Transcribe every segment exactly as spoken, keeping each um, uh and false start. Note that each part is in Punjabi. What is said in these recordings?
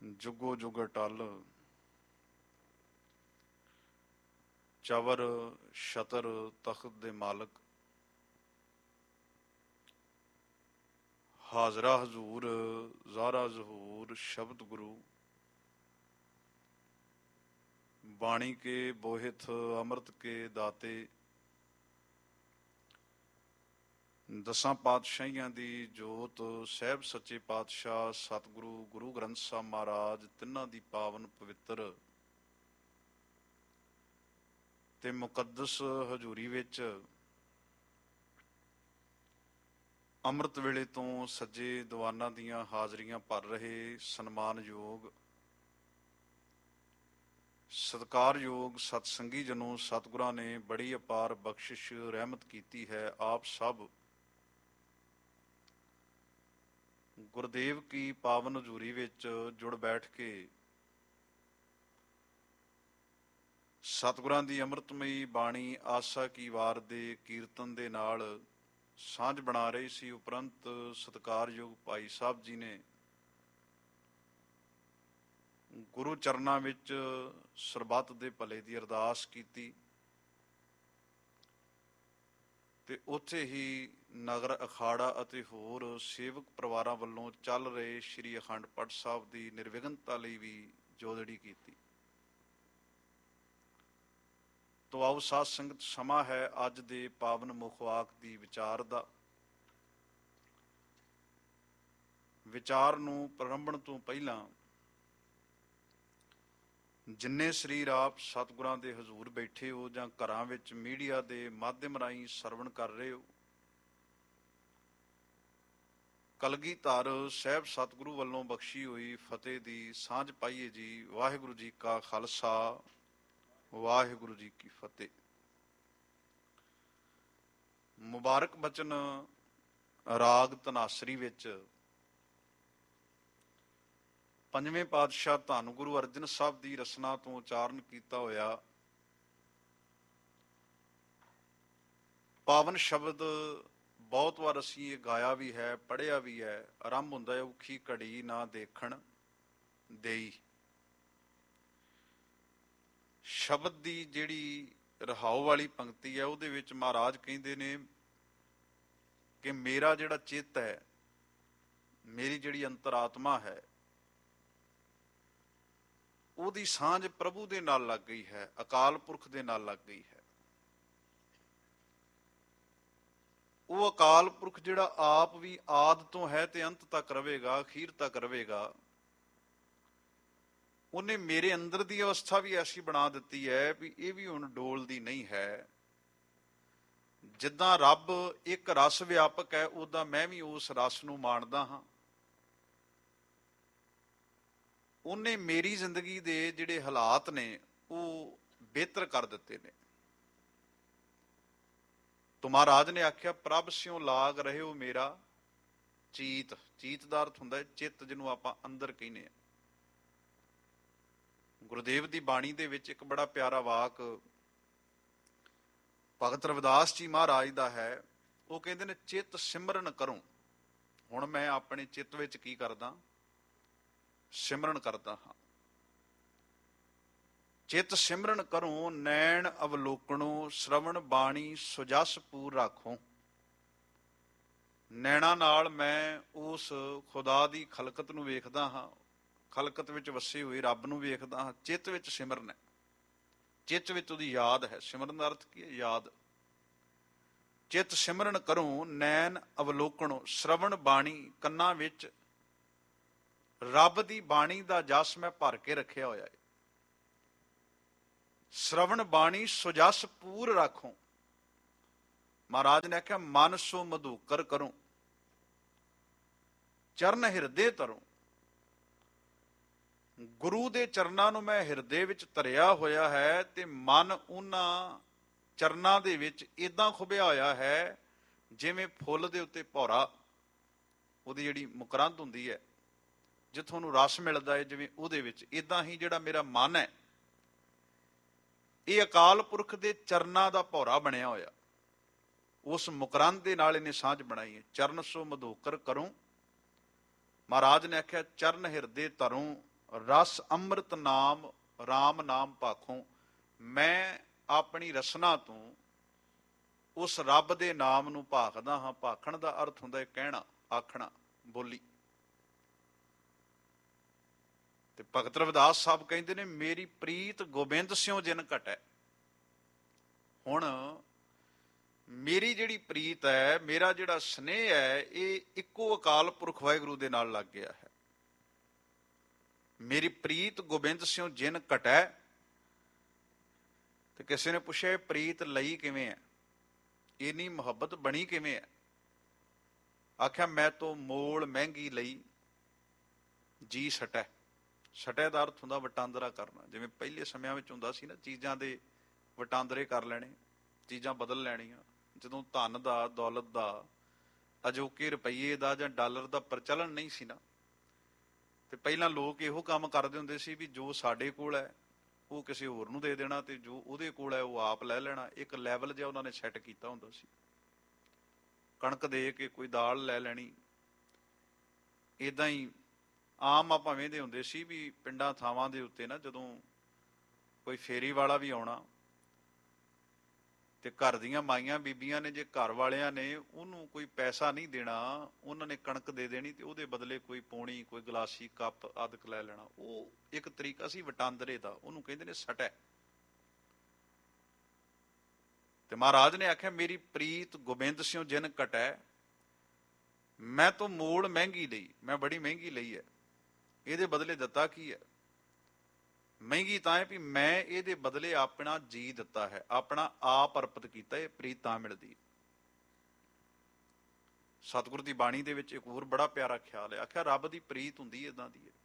ਜੁਗੋ ਜੁਗ ਅਟਲ। ਚਵਰ ਛਤਰ ਤਖਤ ਦੇ ਮਾਲਕ, ਹਾਜ਼ਰਾ ਹਜ਼ੂਰ ਜ਼ਾਹਰਾ ਜ਼ਹੂਰ ਸ਼ਬਦ ਗੁਰੂ। ਬਾਣੀ ਕੇ ਬੋਹਿਥ ਅੰਮ੍ਰਿਤ ਕੇ ਦਾਤੇ, ਦਸਾਂ ਪਾਤਸ਼ਾਹੀਆਂ ਦੀ ਜੋਤ ਸਾਹਿਬ ਸੱਚੇ ਪਾਤਸ਼ਾਹ ਸਤਿਗੁਰੂ ਗੁਰੂ ਗ੍ਰੰਥ ਸਾਹਿਬ ਮਹਾਰਾਜ ਤਿੰਨਾਂ ਦੀ ਪਾਵਨ ਪਵਿੱਤਰ ਤੇ ਮੁਕੱਦਸ ਹਜ਼ੂਰੀ ਵਿੱਚ ਅੰਮ੍ਰਿਤ ਵੇਲੇ ਤੋਂ ਸੱਜੇ ਦੀਵਾਨਾਂ ਦੀਆਂ ਹਾਜ਼ਰੀਆਂ ਭਰ ਰਹੇ ਸਨਮਾਨਯੋਗ ਸਤਿਕਾਰਯੋਗ ਸਤਸੰਗੀ ਜਨੋ, ਸਤਿਗੁਰਾਂ ਨੇ ਬੜੀ ਅਪਾਰ ਬਖਸ਼ਿਸ਼ ਰਹਿਮਤ ਕੀਤੀ ਹੈ। ਆਪ ਸਭ ਗੁਰਦੇਵ ਕੀ ਪਾਵਨ ਹਜ਼ੂਰੀ ਵਿੱਚ ਜੁੜ ਬੈਠ ਕੇ ਸਤਿਗੁਰਾਂ ਦੀ ਅੰਮ੍ਰਿਤਮਈ ਬਾਣੀ ਆਸਾ ਕੀ ਵਾਰ ਦੇ ਕੀਰਤਨ ਦੇ ਨਾਲ ਸਾਂਝ ਬਣਾ ਰਹੀ ਸੀ। ਉਪਰੰਤ ਸਤਿਕਾਰਯੋਗ ਭਾਈ ਸਾਹਿਬ ਜੀ ਨੇ ਗੁਰੂ ਚਰਨਾਂ ਵਿੱਚ ਸਰਬੱਤ ਦੇ ਭਲੇ ਦੀ ਅਰਦਾਸ ਕੀਤੀ ਤੇ ਉੱਥੇ ਹੀ ਨਗਰ ਅਖਾੜਾ ਅਤੇ ਹੋਰ ਸੇਵਕ ਪਰਿਵਾਰਾਂ ਵੱਲੋਂ ਚੱਲ ਰਹੇ ਸ੍ਰੀ ਅਖੰਡ ਪਾਠ ਸਾਹਿਬ ਦੀ ਨਿਰਵਿਘਨਤਾ ਲਈ ਵੀ ਜੋਦੜੀ ਕੀਤੀ। ਤੋ ਆਓ ਸਾਧ ਸੰਗਤ, ਸਮਾਂ ਹੈ ਅੱਜ ਦੇ ਪਾਵਨ ਮੁਖਵਾਕ ਦੀ ਵਿਚਾਰ ਦਾ। ਵਿਚਾਰ ਨੂੰ ਪ੍ਰਾਰੰਭਣ ਤੋਂ ਪਹਿਲਾਂ ਜਿੰਨੇ ਸਰੀਰ ਆਪ ਸਤਿਗੁਰਾਂ ਦੇ ਹਜ਼ੂਰ ਬੈਠੇ ਹੋ ਜਾਂ ਘਰਾਂ ਵਿੱਚ ਮੀਡੀਆ ਦੇ ਮਾਧਿਅਮ ਰਾਹੀਂ ਸਰਵਣ ਕਰ ਰਹੇ ਹੋ, ਕਲਗੀਧਰ ਸਾਹਿਬ ਸਤਿਗੁਰੂ ਵੱਲੋਂ ਬਖਸ਼ੀ ਹੋਈ ਫਤਿਹ ਦੀ ਸਾਂਝ ਪਾਈਏ ਜੀ। ਵਾਹਿਗੁਰੂ ਜੀ ਕਾ ਖਾਲਸਾ, ਵਾਹਿਗੁਰੂ ਜੀ ਕੀ ਫਤਿਹ। ਮੁਬਾਰਕ ਬਚਨ ਰਾਗ ਧਨਾਸਰੀ ਵਿੱਚ ਪੰਜਵੇਂ ਪਾਤਸ਼ਾਹ ਧੰਨ ਗੁਰੂ ਅਰਜਨ ਸਾਹਿਬ ਦੀ ਰਸਨਾ ਤੋਂ ਉਚਾਰਨ ਕੀਤਾ ਹੋਇਆ ਪਾਵਨ ਸ਼ਬਦ ਬਹੁਤ ਵਾਰ ਅਸੀਂ ਇਹ ਗਾਇਆ ਵੀ ਹੈ, ਪੜ੍ਹਿਆ ਵੀ ਹੈ। ਆਰੰਭ ਹੁੰਦਾ ਹੈ, ਔਖੀ ਘੜੀ ਨਾ ਦੇਖਣ ਦੇਈ। ਸ਼ਬਦ ਦੀ ਜਿਹੜੀ ਰਹਾਉ ਵਾਲੀ ਪੰਕਤੀ ਹੈ, ਉਹਦੇ ਵਿੱਚ ਮਹਾਰਾਜ ਕਹਿੰਦੇ ਨੇ ਕਿ ਮੇਰਾ ਜਿਹੜਾ ਚਿੱਤ ਹੈ, ਮੇਰੀ ਜਿਹੜੀ ਅੰਤਰਾਤਮਾ ਹੈ, ਉਹਦੀ ਸਾਂਝ ਪ੍ਰਭੂ ਦੇ ਨਾਲ ਲੱਗ ਗਈ ਹੈ, ਅਕਾਲ ਪੁਰਖ ਦੇ ਨਾਲ ਲੱਗ ਗਈ ਹੈ। ਉਹ ਅਕਾਲ ਪੁਰਖ ਜਿਹੜਾ ਆਪ ਵੀ ਆਦਿ ਤੋਂ ਹੈ ਤੇ ਅੰਤ ਤੱਕ ਰਹੇਗਾ, ਅਖੀਰ ਤੱਕ ਰਹੇਗਾ, ਉਹਨੇ ਮੇਰੇ ਅੰਦਰ ਦੀ ਅਵਸਥਾ ਵੀ ਐਸੀ ਬਣਾ ਦਿੱਤੀ ਹੈ ਵੀ ਇਹ ਵੀ ਹੁਣ ਡੋਲਦੀ ਨਹੀਂ ਹੈ। ਜਿੱਦਾਂ ਰੱਬ ਇੱਕ ਰਸ ਵਿਆਪਕ ਹੈ, ਉਦਾਂ ਮੈਂ ਵੀ ਉਸ ਰਸ ਨੂੰ ਮਾਣਦਾ ਹਾਂ। ਉਹਨੇ ਮੇਰੀ ਜ਼ਿੰਦਗੀ ਦੇ ਜਿਹੜੇ ਹਾਲਾਤ ਨੇ ਉਹ ਬਿਹਤਰ ਕਰ ਦਿੱਤੇ ਨੇ। ਤੋ ਮਹਾਰਾਜ ਨੇ ਆਖਿਆ, ਪ੍ਰਭ ਸਿਉ ਲਾਗ ਰਹੇ ਹੋ ਮੇਰਾ ਚੀਤ। ਚੀਤ ਦਾ ਅਰਥ ਹੁੰਦਾ ਹੈ ਚਿੱਤ, ਜਿਹਨੂੰ ਆਪਾਂ ਅੰਦਰ ਕਹਿੰਦੇ ਆ। ਗੁਰਦੇਵ ਦੀ ਬਾਣੀ ਦੇ ਵਿੱਚ ਇੱਕ ਬੜਾ ਪਿਆਰਾ ਵਾਕ ਭਗਤ ਰਵਿਦਾਸ ਜੀ ਮਹਾਰਾਜ ਦਾ ਹੈ। ਉਹ ਕਹਿੰਦੇ ਨੇ, ਚਿੱਤ ਸਿਮਰਨ ਕਰੋ। ਹੁਣ ਮੈਂ ਆਪਣੇ ਚਿੱਤ ਵਿੱਚ ਕੀ ਕਰਦਾ? ਸਿਮਰਨ ਕਰਦਾ ਹਾਂ। ਚਿੱਤ ਸਿਮਰਨ ਕਰੋ, ਨੈਣ ਅਵਲੋਕਣੋ, ਸ਼ਰਵਣ ਬਾਣੀ ਸੁਜਸ ਪੂਰ ਰਾਖੋ। ਨੈਣਾ ਨਾਲ ਮੈਂ ਉਸ ਖੁਦਾ ਦੀ ਖਲਕਤ ਨੂੰ ਵੇਖਦਾ ਹਾਂ, ਖਲਕਤ ਵਿੱਚ ਵਸੇ ਹੋਏ ਰੱਬ ਨੂੰ ਵੇਖਦਾ ਹਾਂ। ਚਿੱਤ ਵਿੱਚ ਸਿਮਰਨ ਹੈ, ਚਿੱਤ ਵਿੱਚ ਉਹਦੀ ਯਾਦ ਹੈ। ਸਿਮਰਨ ਦਾ ਅਰਥ ਕੀ ਹੈ? ਯਾਦ। ਚਿੱਤ ਸਿਮਰਨ ਕਰੋ, ਨੈਣ ਅਵਲੋਕਣੋ, ਸ਼ਰਵਣ ਬਾਣੀ, ਕੰਨਾਂ ਵਿੱਚ ਰੱਬ ਦੀ ਬਾਣੀ ਦਾ ਜਸ ਮੈਂ ਭਰ ਕੇ ਰੱਖਿਆ ਹੋਇਆ ਹੈ। ਸ਼ਰਵਣ ਬਾਣੀ ਸੁਜਸ ਪੂਰ ਰੱਖੋ। ਮਹਾਰਾਜ ਨੇ ਆਖਿਆ, ਮਨ ਸੋ ਮਧੂਕਰ ਕਰੋ, ਚਰਨ ਹਿਰਦੇ ਧਰੋ। ਗੁਰੂ ਦੇ ਚਰਨਾਂ ਨੂੰ ਮੈਂ ਹਿਰਦੇ ਵਿੱਚ ਧਰਿਆ ਹੋਇਆ ਹੈ ਤੇ ਮਨ ਉਹਨਾਂ ਚਰਨਾਂ ਦੇ ਵਿੱਚ ਏਦਾਂ ਖੁੱਭਿਆ ਹੋਇਆ ਹੈ ਜਿਵੇਂ ਫੁੱਲ ਦੇ ਉੱਤੇ ਭੌਰਾ, ਉਹਦੀ ਜਿਹੜੀ ਮੁਕਰੰਦ ਹੁੰਦੀ ਹੈ, ਜਿੱਥੋਂ ਉਹਨੂੰ ਰਸ ਮਿਲਦਾ ਹੈ, ਜਿਵੇਂ ਉਹਦੇ ਵਿੱਚ ਏਦਾਂ ਹੀ ਜਿਹੜਾ ਮੇਰਾ ਮਨ ਹੈ, ਇਹ ਅਕਾਲ ਪੁਰਖ ਦੇ ਚਰਨਾਂ ਦਾ ਭੌਰਾ ਬਣਿਆ ਹੋਇਆ। ਉਸ ਮੁਕਰੰਦ ਦੇ ਨਾਲ ਇਹਨੇ ਸਾਂਝ ਬਣਾਈ ਹੈ। ਚਰਨ ਸੋ ਮਧੂਕਰ ਕਰੋ। ਮਹਾਰਾਜ ਨੇ ਆਖਿਆ, ਚਰਨ ਹਿਰਦੇ ਧਰੋ, ਰਸ ਅੰਮ੍ਰਿਤ ਨਾਮ ਰਾਮ ਨਾਮ ਭਾਖੋਂ, ਮੈਂ ਆਪਣੀ ਰਸਨਾ ਤੋਂ ਉਸ ਰੱਬ ਦੇ ਨਾਮ ਨੂੰ ਭਾਖਦਾ ਹਾਂ। ਭਾਖਣ ਦਾ ਅਰਥ ਹੁੰਦਾ ਹੈ ਕਹਿਣਾ, ਆਖਣਾ, ਬੋਲੀ। ਤੇ ਭਗਤ ਰਵਿਦਾਸ ਸਾਹਿਬ ਕਹਿੰਦੇ ਨੇ, ਮੇਰੀ ਪ੍ਰੀਤ ਗੋਬਿੰਦ ਸਿਉ ਜਿਨ ਘਟੈ। ਹੁਣ ਮੇਰੀ ਜਿਹੜੀ ਪ੍ਰੀਤ ਹੈ, ਮੇਰਾ ਜਿਹੜਾ ਸਨੇਹ ਹੈ, ਇਹ ਇੱਕੋ ਅਕਾਲ ਪੁਰਖ ਵਾਹਿਗੁਰੂ ਦੇ ਨਾਲ ਲੱਗ ਗਿਆ ਹੈ। ਮੇਰੀ ਪ੍ਰੀਤ ਗੋਬਿੰਦ ਸਿਉ ਜਿਨ ਘਟੈ। ਤੇ ਕਿਸੇ ਨੇ ਪੁੱਛਿਆ, ਪ੍ਰੀਤ ਲਈ ਕਿਵੇਂ ਹੈ, ਇੰਨੀ ਮੁਹੱਬਤ ਬਣੀ ਕਿਵੇਂ ਹੈ? ਆਖਿਆ, ਮੈਂ ਤੋਂ ਮੋਲ ਮਹਿੰਗੀ ਲਈ ਜੀ ਸਟੈ। ਸਟੈ ਦਾ ਅਰਥ ਹੁੰਦਾ ਵਟਾਂਦਰਾ ਕਰਨਾ। ਜਿਵੇਂ ਪਹਿਲੇ ਸਮਿਆਂ ਵਿੱਚ ਹੁੰਦਾ ਸੀ ਨਾ, ਚੀਜ਼ਾਂ ਦੇ ਵਟਾਂਦਰੇ ਕਰ ਲੈਣੇ, ਚੀਜ਼ਾਂ ਬਦਲ ਲੈਣੀਆਂ। ਜਦੋਂ ਧਨ ਦਾ, ਦੌਲਤ ਦਾ, ਅਜੋਕੇ ਰੁਪਈਏ ਦਾ ਜਾਂ ਡਾਲਰ ਦਾ ਪ੍ਰਚਲਨ ਨਹੀਂ ਸੀ ਨਾ, ਤੇ ਪਹਿਲਾਂ ਲੋਕ ਇਹੋ ਕੰਮ ਕਰਦੇ ਹੁੰਦੇ ਸੀ ਵੀ ਜੋ ਸਾਡੇ ਕੋਲ ਹੈ ਉਹ ਕਿਸੇ ਹੋਰ ਨੂੰ ਦੇ ਦੇਣਾ, ਤੇ ਜੋ ਉਹਦੇ ਕੋਲ ਹੈ ਉਹ ਆਪ ਲੈ ਲੈਣਾ। ਇੱਕ ਲੈਵਲ ਜਿਹਾ ਉਹਨਾਂ ਨੇ ਸੈੱਟ ਕੀਤਾ ਹੁੰਦਾ ਸੀ। ਕਣਕ ਦੇ ਕੇ ਕੋਈ ਦਾਲ ਲੈ ਲੈਣੀ। ਏਦਾਂ ਹੀ ਆਮ ਆਪਾਂ ਵੇਖਦੇ ਹੁੰਦੇ ਸੀ ਵੀ ਪਿੰਡਾਂ ਥਾਵਾਂ ਦੇ ਉੱਤੇ ਨਾ, ਜਦੋਂ ਕੋਈ ਫੇਰੀ ਵਾਲਾ ਵੀ ਆਉਣਾ, ਤੇ ਘਰ ਦੀਆਂ ਮਾਈਆਂ ਬੀਬੀਆਂ ਨੇ, ਜੇ ਘਰ ਵਾਲਿਆਂ ਨੇ ਉਹਨੂੰ ਕੋਈ ਪੈਸਾ ਨਹੀਂ ਦੇਣਾ, ਉਹਨਾਂ ਨੇ ਕਣਕ ਦੇ ਦੇਣੀ, ਤੇ ਉਹਦੇ ਬਦਲੇ ਕੋਈ ਪੌਣੀ, ਕੋਈ ਗਲਾਸੀ, ਕੱਪ ਆਦਿਕ ਲੈ ਲੈਣਾ। ਉਹ ਇੱਕ ਤਰੀਕਾ ਸੀ ਵਟਾਂਦਰੇ ਦਾ, ਉਹਨੂੰ ਕਹਿੰਦੇ ਨੇ ਸਟੈ। ਤੇ ਮਹਾਰਾਜ ਨੇ ਆਖਿਆ, ਮੇਰੀ ਪ੍ਰੀਤ ਗੋਬਿੰਦ ਸਿਉ ਜਿਨ ਘਟੈ, ਮੈਂ ਤੋਂ ਮੋਲ ਮਹਿੰਗੀ ਲਈ, ਮੈਂ ਬੜੀ ਮਹਿੰਗੀ ਲਈ ਹੈ। ਇਹਦੇ ਬਦਲੇ ਦਿੱਤਾ ਕੀ ਹੈ? ਮਹਿੰਗੀ ਤਾਂ ਹੈ ਵੀ ਮੈਂ ਇਹਦੇ ਬਦਲੇ ਆਪਣਾ ਜੀ ਦਿੱਤਾ ਹੈ, ਆਪਣਾ ਆਪ ਅਰਪਿਤ ਕੀਤਾ। ਇਹ ਪ੍ਰੀਤ ਤਾਂ ਮਿਲਦੀ। ਸਤਿਗੁਰ ਦੀ ਬਾਣੀ ਦੇ ਵਿੱਚ ਇੱਕ ਹੋਰ ਬੜਾ ਪਿਆਰਾ ਖਿਆਲ ਹੈ। ਆਖਿਆ, ਰੱਬ ਦੀ ਪ੍ਰੀਤ ਹੁੰਦੀ ਏਦਾਂ ਦੀ ਹੈ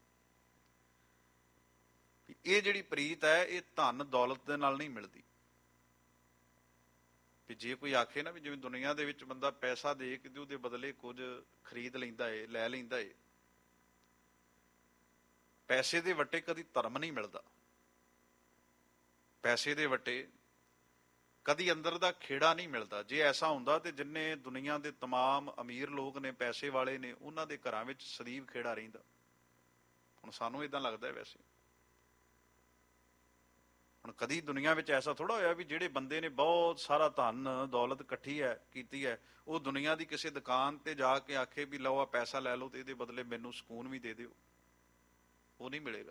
ਵੀ ਇਹ ਜਿਹੜੀ ਪ੍ਰੀਤ ਹੈ, ਇਹ ਧਨ ਦੌਲਤ ਦੇ ਨਾਲ ਨਹੀਂ ਮਿਲਦੀ। ਵੀ ਜੇ ਕੋਈ ਆਖੇ ਨਾ ਵੀ ਜਿਵੇਂ ਦੁਨੀਆ ਦੇ ਵਿੱਚ ਬੰਦਾ ਪੈਸਾ ਦੇ ਕੇ ਤੇ ਉਹਦੇ ਬਦਲੇ ਕੁਝ ਖਰੀਦ ਲੈਂਦਾ ਏ, ਲੈ ਲੈਂਦਾ ਏ, ਪੈਸੇ ਦੇ ਵੱਟੇ ਕਦੀ ਧਰਮ ਨਹੀਂ ਮਿਲਦਾ। ਪੈਸੇ ਦੇ ਵੱਟੇ ਕਦੀ ਅੰਦਰ ਦਾ ਖੇੜਾ ਨਹੀਂ ਮਿਲਦਾ। ਜੇ ਐਸਾ ਹੁੰਦਾ ਤੇ ਜਿੰਨੇ ਦੁਨੀਆ ਦੇ ਤਮਾਮ ਅਮੀਰ ਲੋਕ ਨੇ, ਪੈਸੇ ਵਾਲੇ ਨੇ, ਉਹਨਾਂ ਦੇ ਘਰਾਂ ਵਿੱਚ ਸਦੀਵ ਖੇੜਾ ਰਹਿੰਦਾ। ਹੁਣ ਸਾਨੂੰ ਏਦਾਂ ਲੱਗਦਾ ਵੈਸੇ। ਹੁਣ ਕਦੀ ਦੁਨੀਆ ਵਿੱਚ ਐਸਾ ਥੋੜਾ ਹੋਇਆ ਵੀ ਜਿਹੜੇ ਬੰਦੇ ਨੇ ਬਹੁਤ ਸਾਰਾ ਧਨ ਦੌਲਤ ਇਕੱਠੀ ਹੈ ਕੀਤੀ ਹੈ, ਉਹ ਦੁਨੀਆ ਦੀ ਕਿਸੇ ਦੁਕਾਨ ਤੇ ਜਾ ਕੇ ਆਖੇ ਵੀ ਲਓ ਆ ਪੈਸਾ ਲੈ ਲਓ ਤੇ ਇਹਦੇ ਬਦਲੇ ਮੈਨੂੰ ਸਕੂਨ ਵੀ ਦੇ ਦਿਓ। ਉਹ ਨਹੀਂ ਮਿਲੇਗਾ।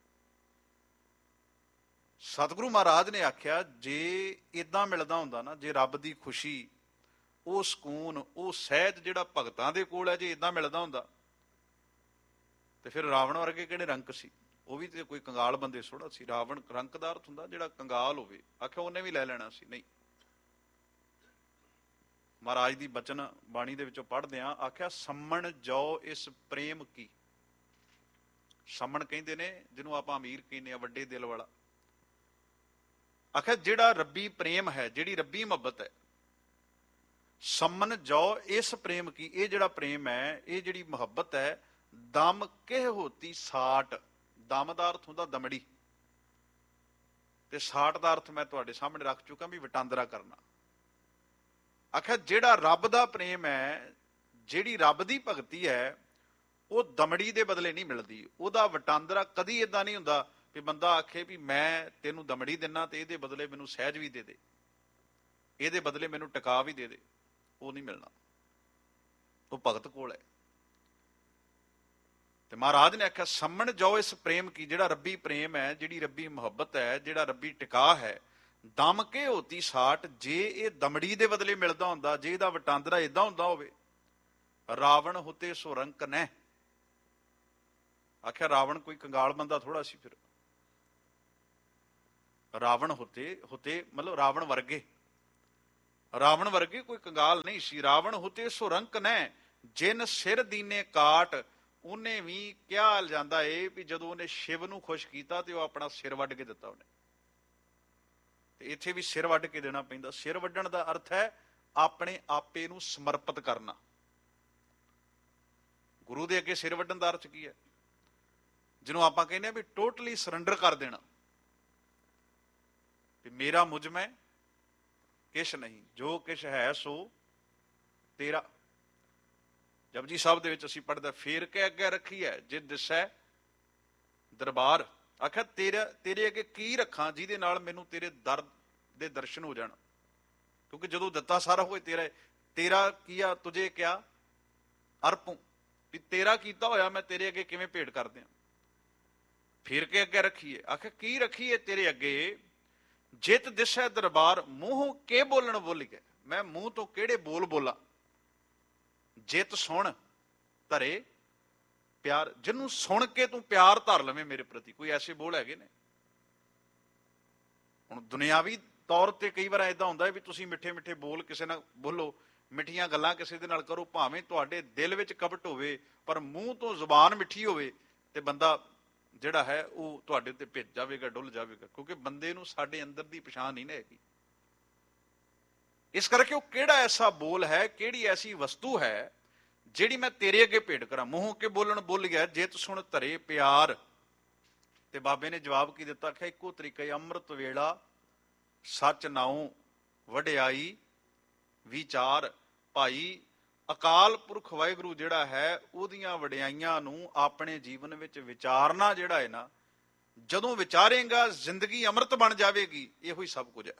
ਸਤਿਗੁਰੂ ਮਹਾਰਾਜ ਨੇ ਆਖਿਆ, ਜੇ ਏਦਾਂ ਮਿਲਦਾ ਹੁੰਦਾ ਨਾ, ਜੇ ਰੱਬ ਦੀ ਖੁਸ਼ੀ, ਉਹ ਸਕੂਨ, ਉਹ ਸਹਿਜ ਜਿਹੜਾ ਭਗਤਾਂ ਦੇ ਕੋਲ ਹੈ, ਜੇ ਏਦਾਂ ਮਿਲਦਾ ਹੁੰਦਾ ਤੇ ਫਿਰ ਰਾਵਣ ਵਰਗੇ ਕਿਹੜੇ ਰੰਕ ਸੀ? ਉਹ ਵੀ ਤੇ ਕੋਈ ਕੰਗਾਲ ਬੰਦੇ ਥੋੜਾ ਸੀ। ਰਾਵਣ ਰੰਕ ਦਾ ਅਰਥ ਹੁੰਦਾ ਜਿਹੜਾ ਕੰਗਾਲ ਹੋਵੇ। ਆਖਿਆ ਉਹਨੇ ਵੀ ਲੈ ਲੈਣਾ ਸੀ। ਨਹੀਂ, ਮਹਾਰਾਜ ਦੀ ਬਚਨ ਬਾਣੀ ਦੇ ਵਿੱਚੋਂ ਪੜ੍ਹਦੇ ਆ। ਆਖਿਆ, ਸੰਮਣ ਜੋ ਇਸ ਪ੍ਰੇਮ ਕੀ। ਸੰਮਣ ਕਹਿੰਦੇ ਨੇ ਜਿਹਨੂੰ ਆਪਾਂ ਅਮੀਰ ਕਹਿੰਦੇ ਆ, ਵੱਡੇ ਦਿਲ ਵਾਲਾ। ਆਖਿਆ, ਜਿਹੜਾ ਰੱਬੀ ਪ੍ਰੇਮ ਹੈ, ਜਿਹੜੀ ਰੱਬੀ ਮੁਹੱਬਤ ਹੈ, ਸੰਮਨ ਜੋ ਇਸ ਪ੍ਰੇਮ ਕੀ, ਇਹ ਜਿਹੜਾ ਪ੍ਰੇਮ ਹੈ, ਇਹ ਜਿਹੜੀ ਮੁਹੱਬਤ ਹੈ, ਦਮ ਕਿਹ ਹੋਤੀ ਸਾਟ। ਦਮ ਦਾ ਅਰਥ ਹੁੰਦਾ ਦਮੜੀ, ਤੇ ਸਾਟ ਦਾ ਅਰਥ ਮੈਂ ਤੁਹਾਡੇ ਸਾਹਮਣੇ ਰੱਖ ਚੁੱਕਾ ਵੀ ਵਟਾਂਦਰਾ ਕਰਨਾ। ਆਖਿਆ, ਜਿਹੜਾ ਰੱਬ ਦਾ ਪ੍ਰੇਮ ਹੈ, ਜਿਹੜੀ ਰੱਬ ਦੀ ਭਗਤੀ ਹੈ, ਉਹ ਦਮੜੀ ਦੇ ਬਦਲੇ ਨਹੀਂ ਮਿਲਦੀ। ਉਹਦਾ ਵਟਾਂਦਰਾ ਕਦੀ ਏਦਾਂ ਨਹੀਂ ਹੁੰਦਾ ਵੀ ਬੰਦਾ ਆਖੇ ਵੀ ਮੈਂ ਤੈਨੂੰ ਦਮੜੀ ਦਿੰਨਾ ਤੇ ਇਹਦੇ ਬਦਲੇ ਮੈਨੂੰ ਸਹਿਜ ਵੀ ਦੇ ਦੇ, ਇਹਦੇ ਬਦਲੇ ਮੈਨੂੰ ਟਿਕਾ ਵੀ ਦੇ ਦੇ। ਉਹ ਨਹੀਂ ਮਿਲਣਾ। ਉਹ ਭਗਤ ਕੋਲ ਹੈ। ਤੇ ਮਹਾਰਾਜ ਨੇ ਆਖਿਆ, ਸੰਮਣ ਜੋ ਇਸ ਪ੍ਰੇਮ ਕੀ, ਜਿਹੜਾ ਰੱਬੀ ਪ੍ਰੇਮ ਹੈ, ਜਿਹੜੀ ਰੱਬੀ ਮੁਹੱਬਤ ਹੈ, ਜਿਹੜਾ ਰੱਬੀ ਟਿਕਾ ਹੈ, ਦਮ ਕੇ ਹੋਤੀ ਸਾਟ। ਜੇ ਇਹ ਦਮੜੀ ਦੇ ਬਦਲੇ ਮਿਲਦਾ ਹੁੰਦਾ, ਜੇ ਇਹਦਾ ਵਟਾਂਦਰਾ ਏਦਾਂ ਹੁੰਦਾ ਹੋਵੇ, ਰਾਵਣ ਹੁਤੇ ਸੋ ਰੰਕ ਨਹਿ। ਆਖਿਆ, ਰਾਵਣ ਕੋਈ ਕੰਗਾਲ ਬੰਦਾ ਥੋੜਾ ਸੀ। ਫਿਰ ਰਾਵਣ ਹੁਤੇ, ਹੁਤੇ ਮਤਲਬ ਰਾਵਣ ਵਰਗੇ, ਰਾਵਣ ਵਰਗੇ ਕੋਈ ਕੰਗਾਲ ਨਹੀਂ ਸੀ। ਰਾਵਣ ਹੁਤੇ ਸੋ ਰੰਕ ਨਹਿ, ਜਿਨ ਸਿਰ ਦੀਨੇ ਕਾਟ। ਉਹਨੇ ਵੀ ਕਿਹਾ ਜਾਂਦਾ ਏ ਵੀ ਜਦੋਂ ਉਹਨੇ ਸ਼ਿਵ ਨੂੰ ਖੁਸ਼ ਕੀਤਾ ਤੇ ਉਹ ਆਪਣਾ ਸਿਰ ਵੱਢ ਕੇ ਦਿੱਤਾ ਉਹਨੇ। ਤੇ ਇੱਥੇ ਵੀ ਸਿਰ ਵੱਢ ਕੇ ਦੇਣਾ ਪੈਂਦਾ। ਸਿਰ ਵੱਢਣ ਦਾ ਅਰਥ ਹੈ ਆਪਣੇ ਆਪੇ ਨੂੰ ਸਮਰਪਿਤ ਕਰਨਾ। ਗੁਰੂ ਦੇ ਅੱਗੇ ਸਿਰ ਵੱਢਣ ਦਾ ਅਰਥ ਕੀ ਹੈ? ਜਿਹਨੂੰ ਆਪਾਂ ਕਹਿੰਦੇ ਆ ਵੀ ਟੋਟਲੀ ਸਰੈਂਡਰ ਕਰ ਦੇਣਾ, ਵੀ ਮੇਰਾ ਮੁਝ ਮੈਂ ਕਿਛ ਨਹੀਂ, ਜੋ ਕਿਛ ਹੈ ਸੋ ਤੇਰਾ। ਜਪਜੀ ਸਾਹਿਬ ਦੇ ਵਿੱਚ ਅਸੀਂ ਪੜ੍ਹਦਾ, ਫੇਰ ਕੇ ਅੱਗੇ ਰੱਖੀ ਹੈ ਜੇ ਦਿਸੈ ਦਰਬਾਰ। ਆਖਿਆ ਤੇਰਾ ਤੇਰੇ ਅੱਗੇ ਕੀ ਰੱਖਾਂ ਜਿਹਦੇ ਨਾਲ ਮੈਨੂੰ ਤੇਰੇ ਦਰ ਦੇ ਦਰਸ਼ਨ ਹੋ ਜਾਣ, ਕਿਉਂਕਿ ਜਦੋਂ ਦਿੱਤਾ ਸਾਰਾ ਹੋਏ ਤੇਰਾ, ਤੇਰਾ ਕੀਆ ਤੁਝੇ ਕਿਆ ਅਰਪੂ, ਵੀ ਤੇਰਾ ਕੀਤਾ ਹੋਇਆ ਮੈਂ ਤੇਰੇ ਅੱਗੇ ਕਿਵੇਂ ਭੇਟ ਕਰ ਦਿਆਂ। ਫਿਰ ਕੇ ਅੱਗੇ ਰੱਖੀਏ, ਆਖਿਆ ਕੀ ਰੱਖੀਏ ਤੇਰੇ ਅੱਗੇ, ਜਿਤ ਦਿਸੈ ਦਰਬਾਰ ਮੂੰਹ ਕੇ ਬੋਲਣ ਬੋਲ ਗਏ, ਮੈਂ ਮੂੰਹ ਤੋਂ ਕਿਹੜੇ ਬੋਲ ਬੋਲਾਂ। ਜਿਤ ਸੁਣ ਧਰੇ ਪਿਆਰ, ਜਿਹਨੂੰ ਸੁਣ ਕੇ ਤੂੰ ਪਿਆਰ ਧਰ ਲਵੇਂ ਮੇਰੇ ਪ੍ਰਤੀ, ਕੋਈ ਐਸੇ ਬੋਲ ਹੈਗੇ ਨੇ। ਹੁਣ ਦੁਨਿਆਵੀ ਤੌਰ ਤੇ ਕਈ ਵਾਰ ਏਦਾਂ ਹੁੰਦਾ ਹੈ ਵੀ ਤੁਸੀਂ ਮਿੱਠੇ ਮਿੱਠੇ ਬੋਲ ਕਿਸੇ ਨਾਲ ਬੋਲੋ, ਮਿੱਠੀਆਂ ਗੱਲਾਂ ਕਿਸੇ ਦੇ ਨਾਲ ਕਰੋ, ਭਾਵੇਂ ਤੁਹਾਡੇ ਦਿਲ ਵਿੱਚ ਕਪਟ ਹੋਵੇ, ਪਰ ਮੂੰਹ ਤੋਂ ਜ਼ੁਬਾਨ ਮਿੱਠੀ ਹੋਵੇ ਤੇ ਬੰਦਾ ਜਿਹੜਾ ਹੈ ਉਹ ਤੁਹਾਡੇ ਉੱਤੇ ਭਿੱਜ ਜਾਵੇਗਾ, ਡੁੱਲ ਜਾਵੇਗਾ, ਕਿਉਂਕਿ ਬੰਦੇ ਨੂੰ ਸਾਡੇ ਅੰਦਰ ਦੀ ਪਛਾਣ ਨਹੀਂ ਨਾ ਹੈਗੀ। ਇਸ ਕਰਕੇ ਉਹ ਕਿਹੜਾ ਐਸਾ ਬੋਲ ਹੈ, ਕਿਹੜੀ ਐਸੀ ਵਸਤੂ ਹੈ ਜਿਹੜੀ ਮੈਂ ਤੇਰੇ ਅੱਗੇ ਭੇਟ ਕਰਾਂ। ਮੂੰਹ ਕੇ ਬੋਲਣ ਬੁੱਲ ਗਿਆ, ਜਿਤ ਸੁਣ ਧਰੇ ਪਿਆਰ। ਤੇ ਬਾਬੇ ਨੇ ਜਵਾਬ ਕੀ ਦਿੱਤਾ, ਆਖਿਆ ਇੱਕੋ ਤਰੀਕਾ ਹੀ, ਅੰਮ੍ਰਿਤ ਵੇਲਾ ਸੱਚ ਨਾਉ ਵਡਿਆਈ ਵਿਚਾਰ। ਭਾਈ ਅਕਾਲ ਪੁਰਖ ਵਾਹਿਗੁਰੂ ਜਿਹੜਾ ਹੈ ਉਹਦੀਆਂ ਵਡਿਆਈਆਂ ਨੂੰ ਆਪਣੇ ਜੀਵਨ ਵਿੱਚ ਵਿਚਾਰਨਾ ਜਿਹੜਾ ਹੈ ਨਾ, ਜਦੋਂ ਵਿਚਾਰੇਗਾ ਜ਼ਿੰਦਗੀ ਅੰਮ੍ਰਿਤ ਬਣ ਜਾਵੇਗੀ। ਇਹੋ ਹੀ ਸਭ ਕੁਝ ਹੈ,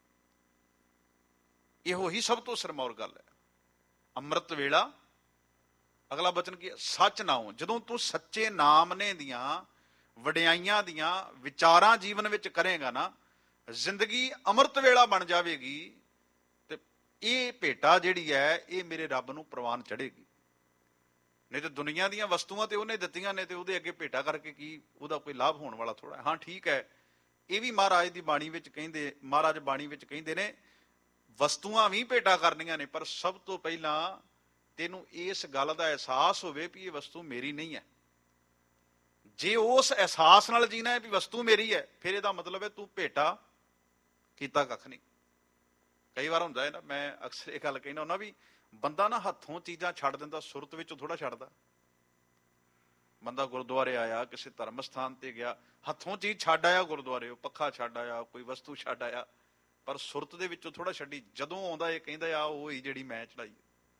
ਇਹੋ ਹੀ ਸਭ ਤੋਂ ਸਿਰਮੌਰ ਗੱਲ ਹੈ। ਅੰਮ੍ਰਿਤ ਵੇਲਾ, ਅਗਲਾ ਬਚਨ ਕੀ ਹੈ, ਸੱਚ ਨਾਉ। ਜਦੋਂ ਤੂੰ ਸੱਚੇ ਨਾਮ ਨੇ ਦੀਆਂ ਵਡਿਆਈਆਂ ਦੀਆਂ ਵਿਚਾਰਾਂ ਜੀਵਨ ਵਿੱਚ ਕਰੇਗਾ ਨਾ, ਜ਼ਿੰਦਗੀ ਅੰਮ੍ਰਿਤ ਵੇਲਾ ਬਣ ਜਾਵੇਗੀ। ਤੇ ਇਹ ਭੇਟਾ ਜਿਹੜੀ ਹੈ ਇਹ ਮੇਰੇ ਰੱਬ ਨੂੰ ਪ੍ਰਵਾਨ ਚੜੇਗੀ। ਨਹੀਂ ਤੇ ਦੁਨੀਆ ਦੀਆਂ ਵਸਤੂਆਂ ਤੇ ਉਹਨੇ ਦਿੱਤੀਆਂ ਨੇ ਤੇ ਉਹਦੇ ਅੱਗੇ ਭੇਟਾ ਕਰਕੇ ਕੀ ਉਹਦਾ ਕੋਈ ਲਾਭ ਹੋਣ ਵਾਲਾ ਥੋੜਾ। ਹਾਂ ਠੀਕ ਹੈ, ਇਹ ਵੀ ਮਹਾਰਾਜ ਦੀ ਬਾਣੀ ਵਿੱਚ ਕਹਿੰਦੇ, ਮਹਾਰਾਜ ਬਾਣੀ ਵਿੱਚ ਕਹਿੰਦੇ ਨੇ ਵਸਤੂਆਂ ਵੀ ਭੇਟਾ ਕਰਨੀਆਂ ਨੇ, ਪਰ ਸਭ ਤੋਂ ਪਹਿਲਾਂ ਤੈਨੂੰ ਇਸ ਗੱਲ ਦਾ ਅਹਿਸਾਸ ਹੋਵੇ ਵੀ ਇਹ ਵਸਤੂ ਮੇਰੀ ਨਹੀਂ ਹੈ। ਜੇ ਉਸ ਅਹਿਸਾਸ ਨਾਲ ਜੀਣਾ ਹੈ ਵੀ ਵਸਤੂ ਮੇਰੀ ਹੈ, ਫਿਰ ਇਹਦਾ ਮਤਲਬ ਹੈ ਤੂੰ ਭੇਟਾ ਕੀਤਾ ਕੱਖ ਨਹੀਂ। ਕਈ ਵਾਰ ਹੁੰਦਾ ਹੈ ਨਾ, ਮੈਂ ਅਕਸਰ ਇਹ ਗੱਲ ਕਹਿੰਦਾ ਹੁੰਦਾ ਵੀ ਬੰਦਾ ਨਾ ਹੱਥੋਂ ਚੀਜ਼ਾਂ ਛੱਡ ਦਿੰਦਾ, ਸੁਰਤ ਵਿੱਚੋਂ ਥੋੜਾ ਛੱਡਦਾ। ਬੰਦਾ ਗੁਰਦੁਆਰੇ ਆਇਆ, ਕਿਸੇ ਧਰਮ ਸਥਾਨ ਤੇ ਗਿਆ, ਹੱਥੋਂ ਚੀਜ਼ ਛੱਡ ਆਇਆ, ਗੁਰਦੁਆਰੇ ਪੱਖਾ ਛੱਡ ਆਇਆ, ਕੋਈ ਵਸਤੂ ਛੱਡ ਆਇਆ, ਪਰ ਸੁਰਤ ਦੇ ਵਿੱਚੋਂ ਥੋੜਾ ਛੱਡੀ। ਜਦੋਂ ਆਉਂਦਾ ਇਹ ਕਹਿੰਦਾ ਆ ਉਹ ਹੀ ਜਿਹੜੀ ਮੈਂ ਚੜਾਈ,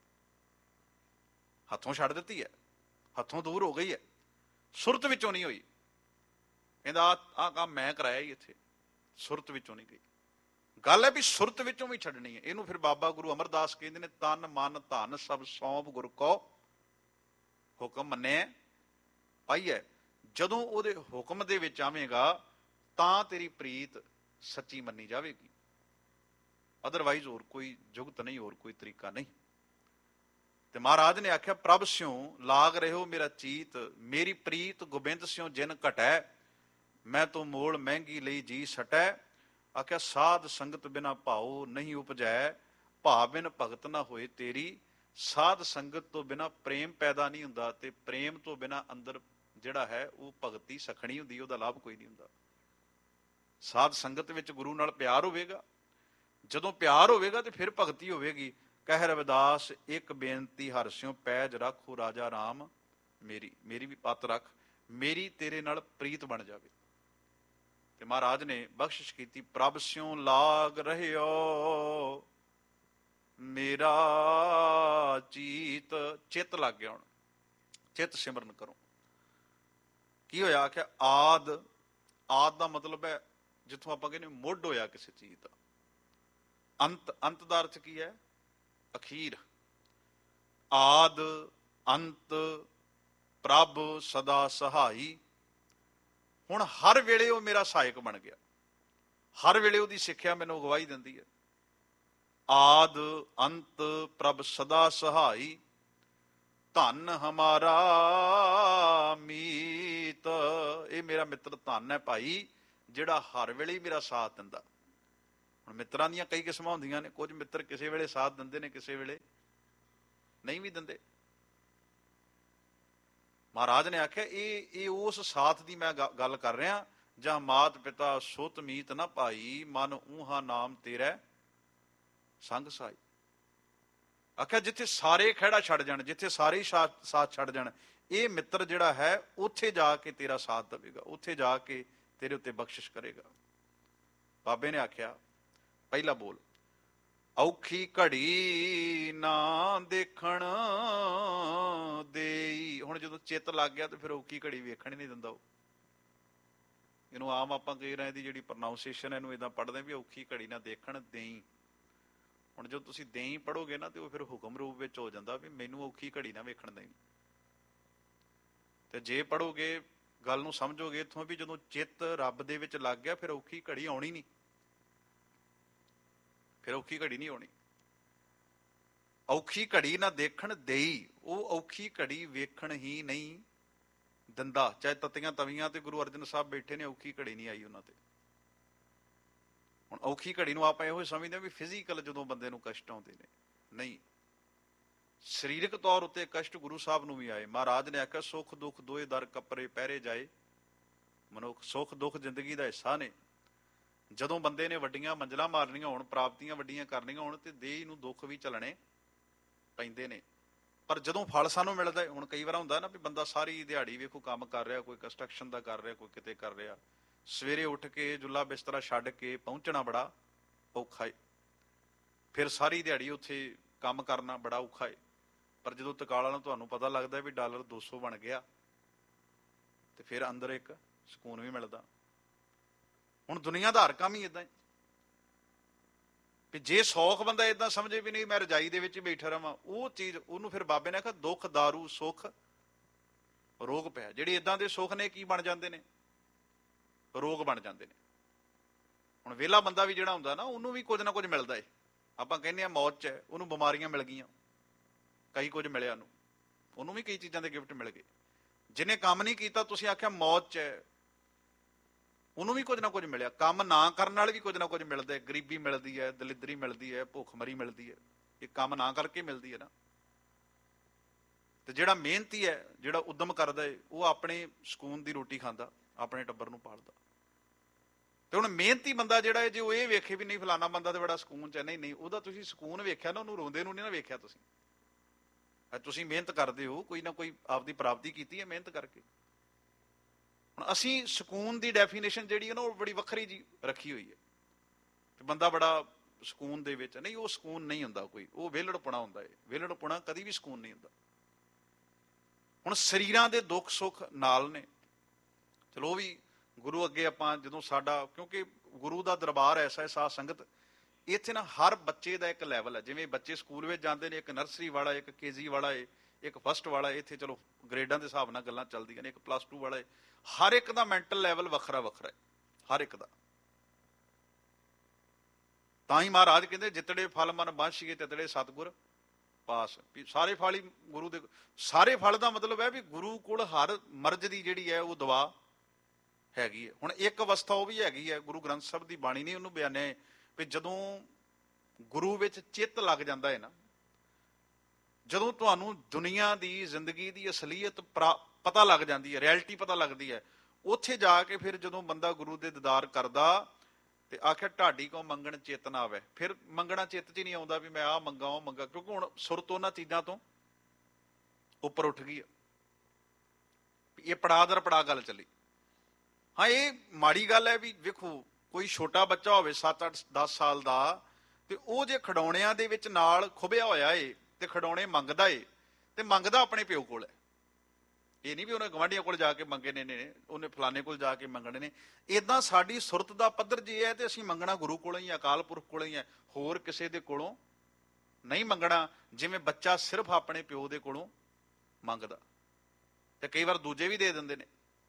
ਹੱਥੋਂ ਛੱਡ ਦਿੱਤੀ ਹੈ, ਹੱਥੋਂ ਦੂਰ ਹੋ ਗਈ ਹੈ, ਸੁਰਤ ਵਿੱਚੋਂ ਨਹੀਂ ਹੋਈ। ਕਹਿੰਦਾ ਆਹ ਕੰਮ ਮੈਂ ਕਰਾਇਆ ਹੀ ਇੱਥੇ, ਸੁਰਤ ਵਿੱਚੋਂ ਨਹੀਂ ਗਈ। ਗੱਲ ਹੈ ਵੀ ਸੁਰਤ ਵਿੱਚੋਂ ਵੀ ਛੱਡਣੀ ਹੈ। ਇਹਨੂੰ ਫਿਰ ਬਾਬਾ ਗੁਰੂ ਅਮਰਦਾਸ ਕਹਿੰਦੇ ਨੇ, ਤਨ ਮਨ ਧਨ ਸਭ ਸੌਂਪ ਗੁਰ ਕੋ ਹੁਕਮ ਮੰਨੇ ਪਾਈਐ। ਜਦੋਂ ਉਹਦੇ ਹੁਕਮ ਦੇ ਵਿੱਚ ਆਵੇਂਗਾ ਤਾਂ ਤੇਰੀ ਪ੍ਰੀਤ ਸੱਚੀ ਮੰਨੀ ਜਾਵੇਗੀ, ਅਦਰਵਾਈਜ਼ ਹੋਰ ਕੋਈ ਜੁਗਤ ਨਹੀਂ, ਹੋਰ ਕੋਈ ਤਰੀਕਾ ਨਹੀਂ। ਤੇ ਮਹਾਰਾਜ ਨੇ ਆਖਿਆ, ਪ੍ਰਭ ਸਿਉ ਲਾਗ ਰਹਿਓ ਮੇਰਾ ਚੀਤ, ਮੇਰੀ ਪ੍ਰੀਤ ਗੋਬਿੰਦ ਸਿਉ ਜਿਨ ਘਟੈ, ਮੈਂ ਤੋਂ ਮੋਲ ਮਹਿੰਗੀ ਲਈ ਜੀ ਸਟੈ। ਆਖਿਆ ਸਾਧ ਸੰਗਤ ਬਿਨਾ ਭਾਉ ਨਹੀਂ ਉਪਜੈ, ਭਾ ਬਿਨ ਭਗਤ ਨਾ ਹੋਏ ਤੇਰੀ। ਸਾਧ ਸੰਗਤ ਤੋਂ ਬਿਨਾ ਪ੍ਰੇਮ ਪੈਦਾ ਨਹੀਂ ਹੁੰਦਾ, ਤੇ ਪ੍ਰੇਮ ਤੋਂ ਬਿਨਾ ਅੰਦਰ ਜਿਹੜਾ ਹੈ ਉਹ ਭਗਤੀ ਸਖਣੀ ਹੁੰਦੀ, ਉਹਦਾ ਲਾਭ ਕੋਈ ਨਹੀਂ ਹੁੰਦਾ। ਸਾਧ ਸੰਗਤ ਵਿੱਚ ਗੁਰੂ ਨਾਲ ਪਿਆਰ ਹੋਵੇਗਾ, ਜਦੋਂ ਪਿਆਰ ਹੋਵੇਗਾ ਤੇ ਫਿਰ ਭਗਤੀ ਹੋਵੇਗੀ। ਕਹਿ ਰਵਿਦਾਸ ਇੱਕ ਬੇਨਤੀ ਹਰਿ ਸਿਉ ਪੈਜ ਰੱਖੋ ਰਾਜਾ ਰਾਮ ਮੇਰੀ, ਮੇਰੀ ਵੀ ਪੱਤ ਰੱਖ, ਮੇਰੀ ਤੇਰੇ ਨਾਲ ਪ੍ਰੀਤ ਬਣ ਜਾਵੇ। ਤੇ ਮਹਾਰਾਜ ਨੇ ਬਖਸ਼ਿਸ਼ ਕੀਤੀ, ਪ੍ਰਭ ਸਿਉ ਲਾਗ ਰਹਿਓ ਮੇਰਾ ਚੀਤ। ਚਿੱਤ ਲੱਗ ਗਿਆ, ਹੁਣ ਚਿੱਤ ਸਿਮਰਨ ਕਰੋ। ਕੀ ਹੋਇਆ, ਆਖਿਆ ਆਦ। ਆਦ ਦਾ ਮਤਲਬ ਹੈ ਜਿੱਥੋਂ ਆਪਾਂ ਕਹਿੰਦੇ ਮੁੱਢ ਹੋਇਆ ਕਿਸੇ ਚੀਜ਼ ਦਾ। ਅੰਤ, ਅੰਤ ਦਾ ਅਰਥ ਕੀ ਹੈ, ਅਖੀਰ। ਆਦ ਅੰਤ ਪ੍ਰਭ ਸਦਾ ਸਹਾਈ। ਹੁਣ ਹਰ ਵੇਲੇ ਉਹ ਮੇਰਾ ਸਹਾਇਕ ਬਣ ਗਿਆ, ਹਰ ਵੇਲੇ ਉਹਦੀ ਸਿੱਖਿਆ ਮੈਨੂੰ ਅਗਵਾਈ ਦਿੰਦੀ ਹੈ। ਆਦ ਅੰਤ ਪ੍ਰਭ ਸਦਾ ਸਹਾਈ, ਧਨ ਹਮਾਰਾ ਮੀਤ। ਇਹ ਮੇਰਾ ਮਿੱਤਰ ਧਨ ਹੈ ਭਾਈ, ਜਿਹੜਾ ਹਰ ਵੇਲੇ ਹੀ ਮੇਰਾ ਸਾਥ ਦਿੰਦਾ। ਹੁਣ ਮਿੱਤਰਾਂ ਦੀਆਂ ਕਈ ਕਿਸਮਾਂ ਹੁੰਦੀਆਂ ਨੇ, ਕੁਝ ਮਿੱਤਰ ਕਿਸੇ ਵੇਲੇ ਸਾਥ ਦਿੰਦੇ ਨੇ, ਕਿਸੇ ਵੇਲੇ ਨਹੀਂ ਵੀ ਦਿੰਦੇ। ਮਹਾਰਾਜ ਨੇ ਆਖਿਆ ਇਹ ਇਹ ਉਸ ਸਾਥ ਦੀ ਮੈਂ ਗੱਲ ਕਰ ਰਿਹਾ, ਜਾਂ ਮਾਤ ਪਿਤਾ ਸੁਤ ਮੀਤ ਨਾ ਭਾਈ, ਮਨ ਊਹਾ ਨਾਮ ਤੇਰਾ ਸੰਗ ਸਾਈ। ਆਖਿਆ ਜਿੱਥੇ ਸਾਰੇ ਖਹਿੜਾ ਛੱਡ ਜਾਣ, ਜਿੱਥੇ ਸਾਰੇ ਸਾਥ ਛੱਡ ਜਾਣ, ਇਹ ਮਿੱਤਰ ਜਿਹੜਾ ਹੈ ਉੱਥੇ ਜਾ ਕੇ ਤੇਰਾ ਸਾਥ ਦੇਵੇਗਾ, ਉੱਥੇ ਜਾ ਕੇ ਤੇਰੇ ਉੱਤੇ ਬਖਸ਼ਿਸ਼ ਕਰੇਗਾ। ਬਾਬੇ ਨੇ ਆਖਿਆ, ਪਹਿਲਾ ਬੋਲ, ਔਖੀ ਘੜੀ ਨਾ ਦੇਖਣ ਦੇਈ। ਹੁਣ ਜਦੋਂ ਚਿੱਤ ਲੱਗ ਗਿਆ ਤੇ ਫਿਰ ਔਖੀ ਘੜੀ ਵੇਖਣ ਹੀ ਨਹੀਂ ਦਿੰਦਾ ਉਹ। ਇਹਨੂੰ ਆਮ ਆਪਾਂ ਕਹੀ ਰਹੇ ਦੀ ਜਿਹੜੀ ਪ੍ਰੋਨਾਊਂਸੀਏਸ਼ਨ ਇਹਨੂੰ ਇਦਾਂ ਪੜ੍ਹਦੇ ਵੀ ਔਖੀ ਘੜੀ ਨਾ ਦੇਖਣ ਦੇਈ। ਹੁਣ ਜਦੋਂ ਤੁਸੀਂ ਦੇਈ ਪੜ੍ਹੋਗੇ ਨਾ ਤੇ ਉਹ ਫਿਰ ਹੁਕਮ ਰੂਪ ਵਿੱਚ ਹੋ ਜਾਂਦਾ ਵੀ ਮੈਨੂੰ ਔਖੀ ਘੜੀ ਨਾ ਵੇਖਣ ਦੇਈ। ਤੇ ਜੇ ਪੜ੍ਹੋਗੇ ਗੱਲ ਨੂੰ ਸਮਝੋਗੇ ਇੱਥੋਂ ਵੀ ਜਦੋਂ ਚਿੱਤ ਰੱਬ ਦੇ ਵਿੱਚ ਲੱਗ ਗਿਆ ਫਿਰ ਔਖੀ ਘੜੀ ਆਉਣੀ ਨਹੀਂ, ਫਿਰ ਔਖੀ ਘੜੀ ਨਹੀਂ ਆਉਣੀ। ਔਖੀ ਘੜੀ ਨਾ ਦੇਖਣ ਦੇਈ, ਉਹ ਔਖੀ ਘੜੀ ਵੇਖਣ ਹੀ ਨਹੀਂ ਦਿੰਦਾ। ਚਾਹੇ ਤਤੀਆਂ ਤਵੀਆਂ ਤੇ ਗੁਰੂ ਅਰਜਨ ਸਾਹਿਬ ਬੈਠੇ ਨੇ, ਔਖੀ ਘੜੀ ਨਹੀਂ ਆਈ ਉਹਨਾਂ ਤੇ। ਹੁਣ ਔਖੀ ਘੜੀ ਨੂੰ ਆਪਾਂ ਇਹੋ ਸਮਝਦੇ ਹਾਂ ਵੀ ਫਿਜ਼ੀਕਲ ਜਦੋਂ ਬੰਦੇ ਨੂੰ ਕਸ਼ਟ ਆਉਂਦੇ ਨੇ, ਨਹੀਂ, ਸਰੀਰਕ ਤੌਰ ਉੱਤੇ ਕਸ਼ਟ ਗੁਰੂ ਸਾਹਿਬ ਨੂੰ ਵੀ ਆਏ। ਮਹਾਰਾਜ ਨੇ ਆਖਿਆ ਸੁੱਖ ਦੁੱਖ ਦੋਏ ਦਰ ਕੱਪਰੇ ਪਹਿਰੇ ਜਾਏ। ਮਨੁੱਖ ਸੁੱਖ ਦੁੱਖ ਜ਼ਿੰਦਗੀ ਦਾ ਹਿੱਸਾ ਨੇ। ਜਦੋਂ ਬੰਦੇ ਨੇ ਵੱਡੀਆਂ ਮੰਜ਼ਲਾਂ ਮਾਰਨੀਆਂ ਹੋਣ, ਪ੍ਰਾਪਤੀਆਂ ਵੱਡੀਆਂ ਕਰਨੀਆਂ ਹੋਣ, ਤੇ ਦੇਹ ਨੂੰ ਦੁੱਖ ਵੀ ਝੱਲਣੇ ਪੈਂਦੇ ਨੇ। ਪਰ ਜਦੋਂ ਫਲ ਸਾਨੂੰ ਮਿਲਦਾ, ਹੁਣ ਕਈ ਵਾਰ ਹੁੰਦਾ ਨਾ ਵੀ ਬੰਦਾ ਸਾਰੀ ਦਿਹਾੜੀ ਵੇਖੋ ਕੰਮ ਕਰ ਰਿਹਾ, ਕੋਈ ਕੰਸਟਰਕਸ਼ਨ ਦਾ ਕਰ ਰਿਹਾ, ਕੋਈ ਕਿਤੇ ਕਰ ਰਿਹਾ, ਸਵੇਰੇ ਉੱਠ ਕੇ ਜੁੱਲਾ ਬਿਸਤਰਾ ਛੱਡ ਕੇ ਪਹੁੰਚਣਾ ਬੜਾ ਔਖਾ ਏ, ਫਿਰ ਸਾਰੀ ਦਿਹਾੜੀ ਉੱਥੇ ਕੰਮ ਕਰਨਾ ਬੜਾ ਔਖਾ ਏ। ਪਰ ਜਦੋਂ ਤਕਾਲਾ ਨੂੰ ਤੁਹਾਨੂੰ ਪਤਾ ਲੱਗਦਾ ਵੀ ਡਾਲਰ ਦੋ ਸੌ ਬਣ ਗਿਆ, ਤੇ ਫਿਰ ਅੰਦਰ ਇੱਕ ਸਕੂਨ ਵੀ ਮਿਲਦਾ। ਹੁਣ ਦੁਨੀਆ ਦਾ ਹਰ ਕੰਮ ਹੀ ਏਦਾਂ ਵੀ ਜੇ ਸੌਖ ਬੰਦਾ ਏਦਾਂ ਸਮਝੇ ਵੀ ਨਹੀਂ ਮੈਂ ਰਜਾਈ ਦੇ ਵਿੱਚ ਹੀ ਬੈਠਾ ਰਵਾਂ, ਉਹ ਚੀਜ਼ ਉਹਨੂੰ ਫਿਰ ਬਾਬੇ ਨੇ ਆਖਿਆ ਦੁੱਖ ਦਾਰੂ ਸੁੱਖ ਰੋਗ ਪਿਆ। ਜਿਹੜੇ ਏਦਾਂ ਦੇ ਸੁੱਖ ਨੇ ਕੀ ਬਣ ਜਾਂਦੇ ਨੇ, ਰੋਗ ਬਣ ਜਾਂਦੇ ਨੇ। ਹੁਣ ਵਿਹਲਾ ਬੰਦਾ ਵੀ ਜਿਹੜਾ ਹੁੰਦਾ ਨਾ, ਉਹਨੂੰ ਵੀ ਕੁਝ ਨਾ ਕੁਝ ਮਿਲਦਾ ਏ। ਆਪਾਂ ਕਹਿੰਦੇ ਹਾਂ ਮੌਤ 'ਚ ਹੈ, ਉਹਨੂੰ ਬਿਮਾਰੀਆਂ ਮਿਲ ਗਈਆਂ, ਕਈ ਕੁਝ ਮਿਲਿਆ ਉਹਨੂੰ, ਉਹਨੂੰ ਵੀ ਕਈ ਚੀਜ਼ਾਂ ਦੇ ਗਿਫਟ ਮਿਲ ਗਏ। ਜਿਹਨੇ ਕੰਮ ਨਹੀਂ ਕੀਤਾ, ਤੁਸੀਂ ਆਖਿਆ ਮੌਤ 'ਚ ਹੈ, ਉਹਨੂੰ ਵੀ ਕੁਝ ਨਾ ਕੁਝ ਮਿਲਿਆ। ਕੰਮ ਨਾ ਕਰਨ ਨਾਲ ਵੀ ਕੁਝ ਨਾ ਕੁਝ ਮਿਲਦਾ ਹੈ। ਗਰੀਬੀ ਮਿਲਦੀ ਹੈ, ਦਲਿਦਰੀ ਮਿਲਦੀ ਹੈ, ਭੁੱਖਮਰੀ ਮਿਲਦੀ ਹੈ। ਇਹ ਕੰਮ ਨਾ ਕਰਕੇ ਮਿਲਦੀ ਹੈ ਨਾ। ਤੇ ਜਿਹੜਾ ਮਿਹਨਤੀ ਹੈ, ਜਿਹੜਾ ਉਦਮ ਕਰਦਾ ਹੈ, ਉਹ ਆਪਣੇ ਸਕੂਨ ਦੀ ਰੋਟੀ ਖਾਂਦਾ, ਆਪਣੇ ਟੱਬਰ ਨੂੰ ਪਾਲਦਾ। ਤੇ ਹੁਣ ਮਿਹਨਤੀ ਬੰਦਾ ਜਿਹੜਾ ਹੈ, ਜੇ ਉਹ ਇਹ ਵੇਖੇ ਵੀ ਨਹੀਂ ਫਲਾਣਾ ਬੰਦਾ ਤੇ ਬੜਾ ਸਕੂਨ ਚ ਹੈ, ਨਹੀਂ ਨਹੀਂ, ਉਹਦਾ ਤੁਸੀਂ ਸਕੂਨ ਵੇਖਿਆ ਨਾ, ਉਹਨੂੰ ਰੋਂਦੇ ਨੂੰ ਨਹੀਂ ਨਾ ਵੇਖਿਆ। ਤੁਸੀਂ ਤੁਸੀਂ ਮਿਹਨਤ ਕਰਦੇ ਹੋ, ਕੋਈ ਨਾ ਕੋਈ ਆਪਦੀ ਪ੍ਰਾਪਤੀ ਕੀਤੀ ਹੈ ਮਿਹਨਤ ਕਰਕੇ। ਹੁਣ ਅਸੀਂ ਸਕੂਨ ਦੀ ਡੈਫੀਨੇਸ਼ਨ ਜਿਹੜੀ ਹੈ ਨਾ, ਉਹ ਬੜੀ ਵੱਖਰੀ ਜੀ ਰੱਖੀ ਹੋਈ ਹੈ। ਤੇ ਬੰਦਾ ਬੜਾ ਸਕੂਨ ਦੇ ਵਿੱਚ, ਨਹੀਂ, ਉਹ ਸਕੂਨ ਨਹੀਂ ਹੁੰਦਾ ਕੋਈ, ਉਹ ਵਿਹਲੜਪੁਣਾ ਹੁੰਦਾ ਹੈ। ਵਿਹਲੜਪੁਣਾ ਕਦੀ ਵੀ ਸਕੂਨ ਨਹੀਂ ਹੁੰਦਾ। ਹੁਣ ਸਰੀਰਾਂ ਦੇ ਦੁੱਖ ਸੁੱਖ ਨਾਲ ਨੇ, ਚਲੋ ਉਹ ਵੀ ਗੁਰੂ ਅੱਗੇ ਆਪਾਂ ਜਦੋਂ ਸਾਡਾ, ਕਿਉਂਕਿ ਗੁਰੂ ਦਾ ਦਰਬਾਰ ਐਸਾ ਹੈ, ਸਾਧ ਸੰਗਤ, ਇੱਥੇ ਨਾ ਹਰ ਬੱਚੇ ਦਾ ਇੱਕ ਲੈਵਲ ਹੈ। ਜਿਵੇਂ ਬੱਚੇ ਸਕੂਲ ਵਿੱਚ ਜਾਂਦੇ ਨੇ, ਇੱਕ ਨਰਸਰੀ ਵਾਲਾ, ਇੱਕ ਕੇਜੀ ਵਾਲਾ ਹੈ, ਇੱਕ ਫਸਟ ਵਾਲਾ, ਇੱਥੇ ਚਲੋ ਗ੍ਰੇਡਾਂ ਦੇ ਹਿਸਾਬ ਨਾਲ ਗੱਲਾਂ ਚੱਲਦੀਆਂ ਨੇ, ਇੱਕ ਪਲੱਸ ਟੂ ਵਾਲਾ ਹੈ। ਹਰ ਇੱਕ ਦਾ ਮੈਂਟਲ ਲੈਵਲ ਵੱਖਰਾ ਵੱਖਰਾ ਹੈ, ਹਰ ਇੱਕ ਦਾ। ਤਾਂ ਹੀ ਮਹਾਰਾਜ ਕਹਿੰਦੇ ਜਿਤੜੇ ਫਲ ਮਨ ਬਾਂਛੀਏ ਤਿਤੜੇ ਸਤਿਗੁਰ ਪਾਸ। ਵੀ ਸਾਰੇ ਫਲ ਹੀ ਗੁਰੂ ਦੇ, ਸਾਰੇ ਫਲ ਦਾ ਮਤਲਬ ਹੈ ਵੀ ਗੁਰੂ ਕੋਲ ਹਰ ਮਰਜ਼ ਦੀ ਜਿਹੜੀ ਹੈ ਉਹ ਦੁਆ ਹੈਗੀ ਹੈ। ਹੁਣ ਇੱਕ ਅਵਸਥਾ ਉਹ ਵੀ ਹੈਗੀ ਹੈ, ਗੁਰੂ ਗ੍ਰੰਥ ਸਾਹਿਬ ਦੀ ਬਾਣੀ ਨੇ ਉਹਨੂੰ ਬਿਆਨਿਆ ਵੀ ਜਦੋਂ ਗੁਰੂ ਵਿੱਚ ਚਿੱਤ ਲੱਗ ਜਾਂਦਾ ਹੈ ਨਾ, ਜਦੋਂ ਤੁਹਾਨੂੰ ਦੁਨੀਆ ਦੀ ਜ਼ਿੰਦਗੀ ਦੀ ਅਸਲੀਅਤ ਪਤਾ ਲੱਗ ਜਾਂਦੀ ਹੈ, ਰਿਐਲਿਟੀ ਪਤਾ ਲੱਗਦੀ ਹੈ, ਉੱਥੇ ਜਾ ਕੇ ਫਿਰ ਜਦੋਂ ਬੰਦਾ ਗੁਰੂ ਦੇ ਦੀਦਾਰ ਕਰਦਾ ਤੇ ਆਖਿਆ ਢਾਡੀ ਕੋ ਮੰਗਣ ਚਿੱਤ ਨਾ ਆਵੇ। ਫਿਰ ਮੰਗਣਾ ਚਿੱਤ 'ਚ ਹੀ ਨਹੀਂ ਆਉਂਦਾ ਵੀ ਮੈਂ ਆਹ ਮੰਗਾ ਉਹ ਮੰਗਾ, ਕਿਉਂਕਿ ਹੁਣ ਸੁਰਤ ਉਹਨਾਂ ਚੀਜ਼ਾਂ ਤੋਂ ਉੱਪਰ ਉੱਠ ਗਈ ਹੈ। ਇਹ ਪੜਾ ਦਰ ਪੜਾ ਗੱਲ ਚੱਲੀ। ਹਾਂ, ਇਹ ਮਾੜੀ ਗੱਲ ਹੈ ਵੀ ਵੇਖੋ, ਕੋਈ ਛੋਟਾ ਬੱਚਾ ਹੋਵੇ ਸੱਤ ਅੱਠ ਦਸ ਸਾਲ ਦਾ, ਤੇ ਉਹ ਜੇ ਖਿਡੌਣਿਆਂ ਦੇ ਵਿੱਚ ਨਾਲ ਖੁੱਭਿਆ ਹੋਇਆ ਏ ਤੇ ਖਿਡੌਣੇ ਮੰਗਦਾ ਏ, ਤੇ ਮੰਗਦਾ ਆਪਣੇ ਪਿਓ ਕੋਲ ਹੈ। ਇਹ ਨਹੀਂ ਵੀ ਉਹਨੇ ਗਵਾਂਢੀਆਂ ਕੋਲ ਜਾ ਕੇ ਮੰਗੇ ਨੇ, ਨੇ ਉਹਨੇ ਫਲਾਣੇ ਕੋਲ ਜਾ ਕੇ ਮੰਗਣੇ ਨੇ। ਏਦਾਂ ਸਾਡੀ ਸੁਰਤ ਦਾ ਪੱਧਰ ਜੇ ਹੈ ਤੇ ਅਸੀਂ ਮੰਗਣਾ ਗੁਰੂ ਕੋਲੋਂ ਹੀ, ਅਕਾਲ ਪੁਰਖ ਕੋਲੋਂ ਹੀ ਹੈ, ਹੋਰ ਕਿਸੇ ਦੇ ਕੋਲੋਂ ਨਹੀਂ ਮੰਗਣਾ। ਜਿਵੇਂ ਬੱਚਾ ਸਿਰਫ ਆਪਣੇ ਪਿਓ ਦੇ ਕੋਲੋਂ ਮੰਗਦਾ, ਤੇ ਕਈ ਵਾਰ ਦੂਜੇ ਵੀ ਦੇ ਦਿੰਦੇ ਨੇ।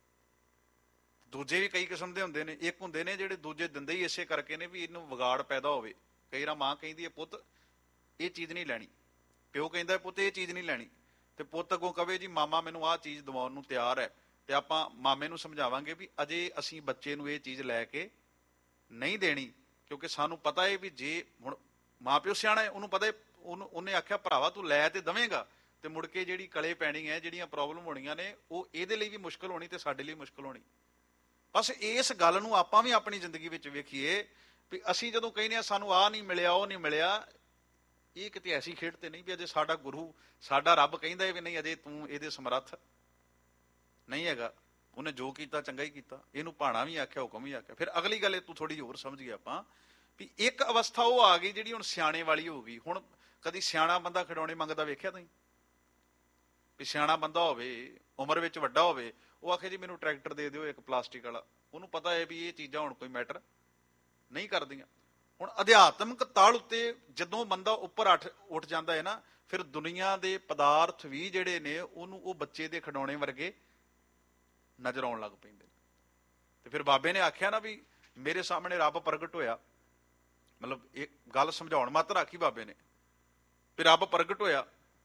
ਦੂਜੇ ਵੀ ਕਈ ਕਿਸਮ ਦੇ ਹੁੰਦੇ ਨੇ। ਇੱਕ ਹੁੰਦੇ ਨੇ ਜਿਹੜੇ ਦੂਜੇ ਦਿੰਦੇ ਹੀ ਇਸੇ ਕਰਕੇ ਨੇ ਵੀ ਇਹਨੂੰ ਵਿਗਾੜ ਪੈਦਾ ਹੋਵੇ। ਕਈ ਵਾਰ ਮਾਂ ਕਹਿੰਦੀ ਹੈ ਪੁੱਤ ਇਹ ਚੀਜ਼ ਨਹੀਂ ਲੈਣੀ, ਪਿਓ ਕਹਿੰਦਾ ਪੁੱਤ ਇਹ ਚੀਜ਼ ਨਹੀਂ ਲੈਣੀ, ਤੇ ਪੁੱਤ ਅੱਗੋਂ ਕਵੇ ਜੀ ਮਾਮਾ ਮੈਨੂੰ ਆਹ ਚੀਜ਼ ਦਿਵਾਉਣ ਨੂੰ ਤਿਆਰ ਹੈ, ਤੇ ਆਪਾਂ ਮਾਮੇ ਨੂੰ ਸਮਝਾਵਾਂਗੇ ਵੀ ਅਜੇ ਅਸੀਂ ਬੱਚੇ ਨੂੰ ਇਹ ਚੀਜ਼ ਲੈ ਕੇ ਨਹੀਂ ਦੇਣੀ, ਕਿਉਂਕਿ ਸਾਨੂੰ ਪਤਾ ਹੈ ਵੀ ਜੇ ਹੁਣ ਮਾਂ ਪਿਓ ਸਿਆਣਾ ਹੈ, ਉਹਨੂੰ ਪਤਾ ਹੈ, ਉਹਨੂੰ ਉਹਨੇ ਆਖਿਆ ਭਰਾਵਾ ਤੂੰ ਲੈ ਤੇ ਦੇਵੇਂਗਾ, ਤੇ ਮੁੜ ਕੇ ਜਿਹੜੀ ਕਲੇ ਪੈਣੀ ਹੈ, ਜਿਹੜੀਆਂ ਪ੍ਰੋਬਲਮ ਹੋਣੀਆਂ ਨੇ, ਉਹ ਇਹਦੇ ਲਈ ਵੀ ਮੁਸ਼ਕਲ ਹੋਣੀ ਤੇ ਸਾਡੇ ਲਈ ਮੁਸ਼ਕਲ ਹੋਣੀ। ਬਸ ਇਸ ਗੱਲ ਨੂੰ ਆਪਾਂ ਵੀ ਆਪਣੀ ਜ਼ਿੰਦਗੀ ਵਿੱਚ ਵੇਖੀਏ ਵੀ ਅਸੀਂ ਜਦੋਂ ਕਹਿੰਦੇ ਹਾਂ ਸਾਨੂੰ ਆਹ ਨਹੀਂ ਮਿਲਿਆ ਉਹ ਨਹੀਂ ਮਿਲਿਆ, ਇਹ ਕਿਤੇ ਐਸੀ ਖੇਡ ਤੇ ਨਹੀਂ ਵੀ ਅਜੇ ਸਾਡਾ ਗੁਰੂ ਸਾਡਾ ਰੱਬ ਕਹਿੰਦਾ ਹੈ ਵੀ ਨਹੀਂ ਅਜੇ ਤੂੰ ਇਹਦੇ ਸਮਰੱਥ ਨਹੀਂ ਹੈਗਾ, ਉਹਨੇ ਜੋ ਕੀਤਾ ਚੰਗਾ ਹੀ ਕੀਤਾ, ਇਹਨੂੰ ਭਾਣਾ ਵੀ ਆਖਿਆ ਹੁਕਮ ਵੀ ਆਖਿਆ। ਫਿਰ ਅਗਲੀ ਗੱਲ ਤੂੰ ਥੋੜੀ ਹੋਰ ਸਮਝ ਗਏ ਆਪਾਂ ਵੀ ਇੱਕ ਅਵਸਥਾ ਉਹ ਆ ਗਈ ਜਿਹੜੀ ਹੁਣ ਸਿਆਣੇ ਵਾਲੀ ਹੋ ਗਈ। ਹੁਣ ਕਦੀ ਸਿਆਣਾ ਬੰਦਾ ਖਿਡੌਣੇ ਮੰਗਦਾ ਵੇਖਿਆ ਤੁਸੀਂ? ਵੀ ਸਿਆਣਾ ਬੰਦਾ ਹੋਵੇ, ਉਮਰ ਵਿੱਚ ਵੱਡਾ ਹੋਵੇ, ਉਹ ਆਖੇ ਜੀ ਮੈਨੂੰ ਟਰੈਕਟਰ ਦੇ ਦਿਓ ਇੱਕ ਪਲਾਸਟਿਕ ਵਾਲਾ। ਉਹਨੂੰ ਪਤਾ ਹੈ ਵੀ ਇਹ ਚੀਜ਼ਾਂ ਹੁਣ ਕੋਈ ਮੈਟਰ ਨਹੀਂ ਕਰਦੀਆਂ। ਹੁਣ ਅਧਿਆਤਮਕ ਤਲ ਉੱਤੇ ਜਦੋਂ ਬੰਦਾ ਉੱਪਰ ਅੱਠ ਉੱਠ ਜਾਂਦਾ ਹੈ ਨਾ, ਫਿਰ ਦੁਨੀਆ ਦੇ ਪਦਾਰਥ ਵੀ ਜਿਹੜੇ ਨੇ ਉਹਨੂੰ ਉਹ ਬੱਚੇ ਦੇ ਖਿਡੌਣੇ ਵਰਗੇ ਨਜ਼ਰ ਆਉਣ ਲੱਗ ਪੈਂਦੇ। ਤੇ ਫਿਰ ਬਾਬੇ ਨੇ ਆਖਿਆ ਨਾ ਵੀ ਮੇਰੇ ਸਾਹਮਣੇ ਰੱਬ ਪ੍ਰਗਟ ਹੋਇਆ, ਮਤਲਬ ਇਹ ਗੱਲ ਸਮਝਾਉਣ ਮਾਤਰ ਆਖੀ ਬਾਬੇ ਨੇ ਵੀ ਰੱਬ ਪ੍ਰਗਟ ਹੋਇਆ।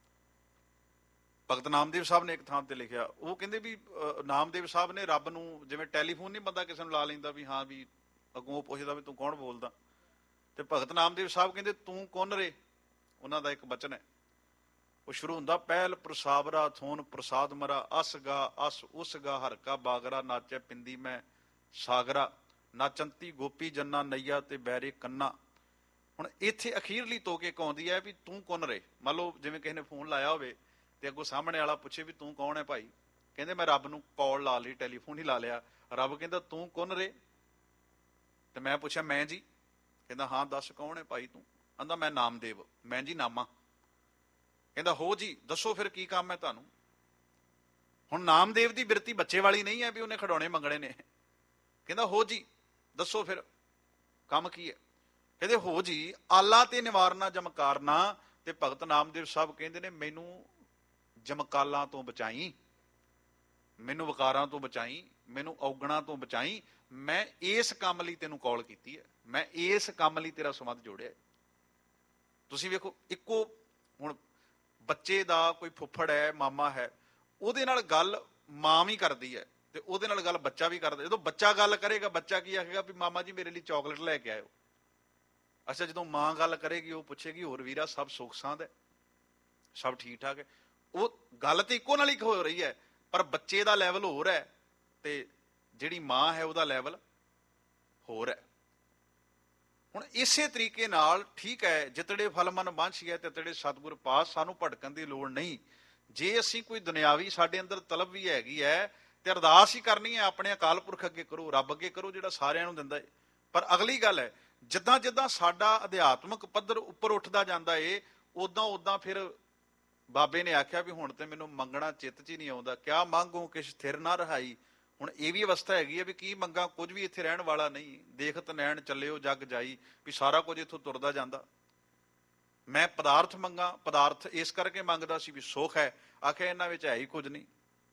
ਭਗਤ ਨਾਮਦੇਵ ਸਾਹਿਬ ਨੇ ਇੱਕ ਥਾਂ ਤੇ ਲਿਖਿਆ, ਉਹ ਕਹਿੰਦੇ ਵੀ ਨਾਮਦੇਵ ਸਾਹਿਬ ਨੇ ਰੱਬ ਨੂੰ, ਜਿਵੇਂ ਟੈਲੀਫੋਨ ਨਹੀਂ ਬੰਦਾ ਕਿਸੇ ਨੂੰ ਲਾ ਲੈਂਦਾ ਵੀ ਹਾਂ ਵੀ ਅੱਗੋਂ ਪੁੱਛਦਾ ਵੀ ਤੂੰ ਕੌਣ ਬੋਲਦਾ, ਤੇ ਭਗਤ ਨਾਮਦੇਵ ਸਾਹਿਬ ਕਹਿੰਦੇ ਤੂੰ ਕੌਣ ਰੇ। ਉਹਨਾਂ ਦਾ ਇੱਕ ਬਚਨ ਹੈ, ਉਹ ਸ਼ੁਰੂ ਹੁੰਦਾ, ਪਹਿਲ ਪ੍ਰਸਾਵਰਾ ਥੋਨ ਪ੍ਰਸਾਦ ਮਰਾ, ਅਸ ਗਾ ਅਸ ਉਸ ਗਾ ਹਰ ਕਾ ਬਾਗਰਾ, ਨਾਚੈ ਪਿੰਦੀ ਮੈਂ ਸਾਗਰਾ, ਨਾਚੰਤੀ ਗੋਪੀ ਜੰਨਾ ਨਈਆ ਤੇ ਬੈਰੇ ਕੰਨਾ। ਹੁਣ ਇੱਥੇ ਅਖੀਰਲੀ ਤੋਕ ਇੱਕ ਆਉਂਦੀ ਹੈ ਵੀ ਤੂੰ ਕੌਣ ਰੇ। ਮੰਨ ਲਓ ਜਿਵੇਂ ਕਿਸੇ ਨੇ ਫੋਨ ਲਾਇਆ ਹੋਵੇ ਤੇ ਅੱਗੋਂ ਸਾਹਮਣੇ ਵਾਲਾ ਪੁੱਛੇ ਵੀ ਤੂੰ ਕੌਣ ਹੈ ਭਾਈ, ਕਹਿੰਦੇ ਮੈਂ ਰੱਬ ਨੂੰ ਕਾਲ ਲਾ ਲਈ, ਟੈਲੀਫੋਨ ਹੀ ਲਾ ਲਿਆ। ਰੱਬ ਕਹਿੰਦਾ ਤੂੰ ਕੌਣ ਰੇ, ਤੇ ਮੈਂ ਪੁੱਛਿਆ ਮੈਂ ਜੀ, ਕਹਿੰਦਾ ਹਾਂ ਦੱਸ ਕੌਣ ਹੈ ਭਾਈ ਤੂੰ। ਕਹਿੰਦਾ ਮੈਂ ਨਾਮਦੇਵ। ਮੈਂ ਜੀ ਨਾਮਾ। ਕਹਿੰਦਾ ਹੋ ਜੀ ਦੱਸੋ ਫਿਰ ਕੀ ਕੰਮ ਹੈ ਤੁਹਾਨੂੰ। ਹੁਣ ਨਾਮਦੇਵ ਦੀ ਬਿਰਤੀ ਬੱਚੇ ਵਾਲੀ ਨਹੀਂ ਹੈ ਵੀ ਉਹਨੇ ਖਿਡੌਣੇ ਮੰਗਣੇ ਨੇ। ਕਹਿੰਦਾ ਹੋ ਜੀ ਦੱਸੋ ਫਿਰ ਕੰਮ ਕੀ ਹੈ। ਕਹਿੰਦੇ ਹੋ ਜੀ ਆਲਾ ਤੇ ਨਿਵਾਰਨਾ ਜਮਕਾਰਨਾ। ਤੇ ਭਗਤ ਨਾਮਦੇਵ ਸਾਹਿਬ ਕਹਿੰਦੇ ਨੇ ਮੈਨੂੰ ਜਮਕਾਲਾਂ ਤੋਂ ਬਚਾਈ, ਮੈਨੂੰ ਵਕਾਰਾਂ ਤੋਂ ਬਚਾਈ, ਮੈਨੂੰ ਔਗਣਾਂ ਤੋਂ ਬਚਾਈ। ਮੈਂ ਇਸ ਕੰਮ ਲਈ ਤੈਨੂੰ ਕਾਲ ਕੀਤੀ ਹੈ, ਮੈਂ ਇਸ ਕੰਮ ਲਈ ਤੇਰਾ ਸੰਬੰਧ ਜੋੜਿਆ। ਤੁਸੀਂ ਵੇਖੋ ਇੱਕੋ ਹੁਣ ਬੱਚੇ ਦਾ ਕੋਈ ਫੁੱਫੜ ਹੈ, ਮਾਮਾ ਹੈ, ਉਹਦੇ ਨਾਲ ਗੱਲ ਮਾਂ ਵੀ ਕਰਦੀ ਹੈ ਤੇ ਉਹਦੇ ਨਾਲ ਗੱਲ ਬੱਚਾ ਵੀ ਕਰਦਾ। ਜਦੋਂ ਬੱਚਾ ਗੱਲ ਕਰੇਗਾ, ਬੱਚਾ ਕੀ ਆਖੇਗਾ ਵੀ ਮਾਮਾ ਜੀ ਮੇਰੇ ਲਈ ਚਾਕਲੇਟ ਲੈ ਕੇ ਆਇਓ। ਅੱਛਾ ਜਦੋਂ ਮਾਂ ਗੱਲ ਕਰੇਗੀ ਉਹ ਪੁੱਛੇਗੀ ਹੋਰ ਵੀਰਾ ਸਭ ਸੁੱਖ ਸਾਂਦ ਹੈ, ਸਭ ਠੀਕ ਠਾਕ ਹੈ। ਉਹ ਗੱਲ ਤੇ ਇੱਕੋ ਨਾਲ ਹੀ ਹੋ ਰਹੀ ਹੈ, ਪਰ ਬੱਚੇ ਦਾ ਲੈਵਲ ਹੋਰ ਹੈ ਤੇ ਜਿਹੜੀ ਮਾਂ ਹੈ ਉਹਦਾ ਲੈਵਲ ਹੋਰ ਹੈ। ਹੁਣ ਇਸੇ ਤਰੀਕੇ ਨਾਲ ਠੀਕ ਹੈ, ਜਿਤੜੇ ਫਲ ਮਨ ਵਾਂਛੀਐ ਤਿਤੜੇ ਸਤਿਗੁਰ ਪਾਸ। ਸਾਨੂੰ ਭਟਕਣ ਦੀ ਲੋੜ ਨਹੀਂ। ਜੇ ਅਸੀਂ ਕੋਈ ਦੁਨਿਆਵੀ ਸਾਡੇ ਅੰਦਰ ਤਲਬ ਵੀ ਹੈਗੀ ਹੈ ਤੇ ਅਰਦਾਸ ਹੀ ਕਰਨੀ ਹੈ ਆਪਣੇ ਅਕਾਲ ਪੁਰਖ ਅੱਗੇ ਕਰੋ, ਰੱਬ ਅੱਗੇ ਕਰੋ ਜਿਹੜਾ ਸਾਰਿਆਂ ਨੂੰ ਦਿੰਦਾ ਹੈ। ਪਰ ਅਗਲੀ ਗੱਲ ਹੈ, ਜਿੱਦਾਂ ਜਿੱਦਾਂ ਸਾਡਾ ਅਧਿਆਤਮਕ ਪੱਧਰ ਉੱਪਰ ਉੱਠਦਾ ਜਾਂਦਾ ਏ, ਉਦਾਂ ਉਦਾਂ ਫਿਰ ਬਾਬੇ ਨੇ ਆਖਿਆ ਵੀ ਹੁਣ ਤੇ ਮੈਨੂੰ ਮੰਗਣਾ ਚਿੱਤ 'ਚ ਹੀ ਨਹੀਂ ਆਉਂਦਾ। ਕਿਆ ਮੰਗੋ ਕਿਛ ਥਿਰ ਨਾ ਰਹਾਈ। ਹੁਣ ਇਹ ਵੀ ਅਵਸਥਾ ਹੈਗੀ ਹੈ ਵੀ ਕੀ ਮੰਗਾ, ਕੁਝ ਵੀ ਇੱਥੇ ਰਹਿਣ ਵਾਲਾ ਨਹੀਂ। ਦੇਖਤ ਨੈਣ ਚੱਲਿਓ ਜਗ ਜਾਈ, ਵੀ ਸਾਰਾ ਕੁਝ ਇੱਥੋਂ ਤੁਰਦਾ ਜਾਂਦਾ। ਮੈਂ ਪਦਾਰਥ ਮੰਗਾ, ਪਦਾਰਥ ਇਸ ਕਰਕੇ ਮੰਗਦਾ ਸੀ ਵੀ ਸੁੱਖ ਹੈ, ਆਖਿਆ ਇਹਨਾਂ ਵਿੱਚ ਹੈ ਹੀ ਕੁਝ ਨਹੀਂ।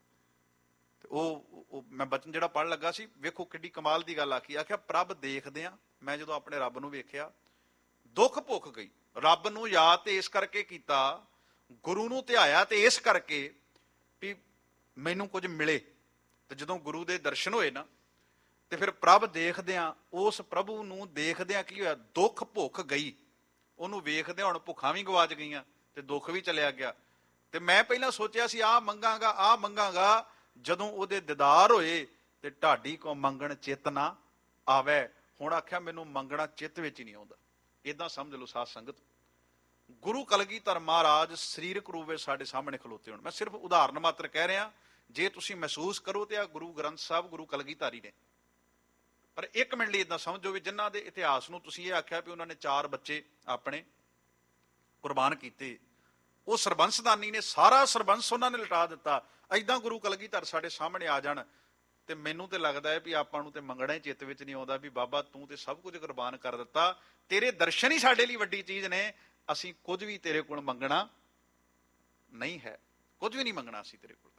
ਤੇ ਉਹ, ਉਹ ਮੈਂ ਬਚਨ ਜਿਹੜਾ ਪੜ੍ਹਨ ਲੱਗਾ ਸੀ, ਵੇਖੋ ਕਿੱਡੀ ਕਮਾਲ ਦੀ ਗੱਲ ਆਖੀ। ਆਖਿਆ ਪ੍ਰਭ ਦੇਖਦੇ ਆ, ਮੈਂ ਜਦੋਂ ਆਪਣੇ ਰੱਬ ਨੂੰ ਵੇਖਿਆ ਦੁੱਖ ਭੁੱਖ ਗਈ। ਰੱਬ ਨੂੰ ਯਾਦ ਤੇ ਇਸ ਕਰਕੇ ਕੀਤਾ, ਗੁਰੂ ਨੂੰ ਧਿਆਇਆ ਤੇ ਇਸ ਕਰਕੇ ਵੀ ਮੈਨੂੰ ਕੁਝ ਮਿਲੇ। ਤੇ ਜਦੋਂ ਗੁਰੂ ਦੇ ਦਰਸ਼ਨ ਹੋਏ ਨਾ ਤੇ ਫਿਰ ਪ੍ਰਭ ਦੇਖਦਿਆਂ, ਉਸ ਪ੍ਰਭੂ ਨੂੰ ਦੇਖਦਿਆਂ ਕੀ ਹੋਇਆ, ਦੁੱਖ ਭੁੱਖ ਗਈ। ਉਹਨੂੰ ਵੇਖਦਿਆਂ ਹੁਣ ਭੁੱਖਾਂ ਵੀ ਗਵਾਚ ਗਈਆਂ ਤੇ ਦੁੱਖ ਵੀ ਚਲਿਆ ਗਿਆ। ਤੇ ਮੈਂ ਪਹਿਲਾਂ ਸੋਚਿਆ ਸੀ ਆਹ ਮੰਗਾਂਗਾ ਆਹ ਮੰਗਾਂਗਾ, ਜਦੋਂ ਉਹਦੇ ਦੀਦਾਰ ਹੋਏ ਤੇ ਢਾਡੀ ਕੋ ਮੰਗਣ ਚਿੱਤ ਨਾ ਆਵੇ। ਹੁਣ ਆਖਿਆ ਮੈਨੂੰ ਮੰਗਣਾ ਚਿੱਤ ਵਿੱਚ ਹੀ ਨਹੀਂ ਆਉਂਦਾ। ਏਦਾਂ ਸਮਝ ਲਓ ਸਾਧ ਸੰਗਤ, ਗੁਰੂ ਕਲਗੀਧਰ ਮਹਾਰਾਜ ਸਰੀਰਕ ਰੂਪ ਵਿੱਚ ਸਾਡੇ ਸਾਹਮਣੇ ਖਲੋਤੇ ਹੋਣ। ਮੈਂ ਸਿਰਫ ਉਦਾਹਰਨ ਮਾਤਰ ਕਹਿ ਰਿਹਾ, ਜੇ ਤੁਸੀਂ ਮਹਿਸੂਸ ਕਰੋ ਤੇ ਆ ਗੁਰੂ ਗ੍ਰੰਥ ਸਾਹਿਬ ਗੁਰੂ ਕਲਗੀਧਰ ਨੇ। ਪਰ ਇੱਕ ਮਿੰਟ ਲਈ ਏਦਾਂ ਸਮਝੋ ਵੀ ਜਿਨ੍ਹਾਂ ਦੇ ਇਤਿਹਾਸ ਨੂੰ ਤੁਸੀਂ ਇਹ ਆਖਿਆ ਵੀ ਉਹਨਾਂ ਨੇ ਚਾਰ ਬੱਚੇ ਆਪਣੇ ਕੁਰਬਾਨ ਕੀਤੇ, ਉਹ ਸਰਬੰਸਦਾਨੀ ਨੇ ਸਾਰਾ ਸਰਬੰਸ ਉਹਨਾਂ ਨੇ ਲਟਾ ਦਿੱਤਾ। ਏਦਾਂ ਗੁਰੂ ਕਲਗੀਧਰ ਸਾਡੇ ਸਾਹਮਣੇ ਆ ਜਾਣ ਤੇ ਮੈਨੂੰ ਤੇ ਲੱਗਦਾ ਹੈ ਵੀ ਆਪਾਂ ਨੂੰ ਤੇ ਮੰਗਣਾ ਹੀ ਚਿੱਤ ਵਿੱਚ ਨਹੀਂ ਆਉਂਦਾ ਵੀ ਬਾਬਾ ਤੂੰ ਤੇ ਸਭ ਕੁਝ ਕੁਰਬਾਨ ਕਰ ਦਿੱਤਾ, ਤੇਰੇ ਦਰਸ਼ਨ ਹੀ ਸਾਡੇ ਲਈ ਵੱਡੀ ਚੀਜ਼ ਨੇ। ਅਸੀਂ ਕੁਝ ਵੀ ਤੇਰੇ ਕੋਲ ਮੰਗਣਾ ਨਹੀਂ ਹੈ, ਕੁਝ ਵੀ ਨਹੀਂ ਮੰਗਣਾ ਅਸੀਂ ਤੇਰੇ ਕੋਲ।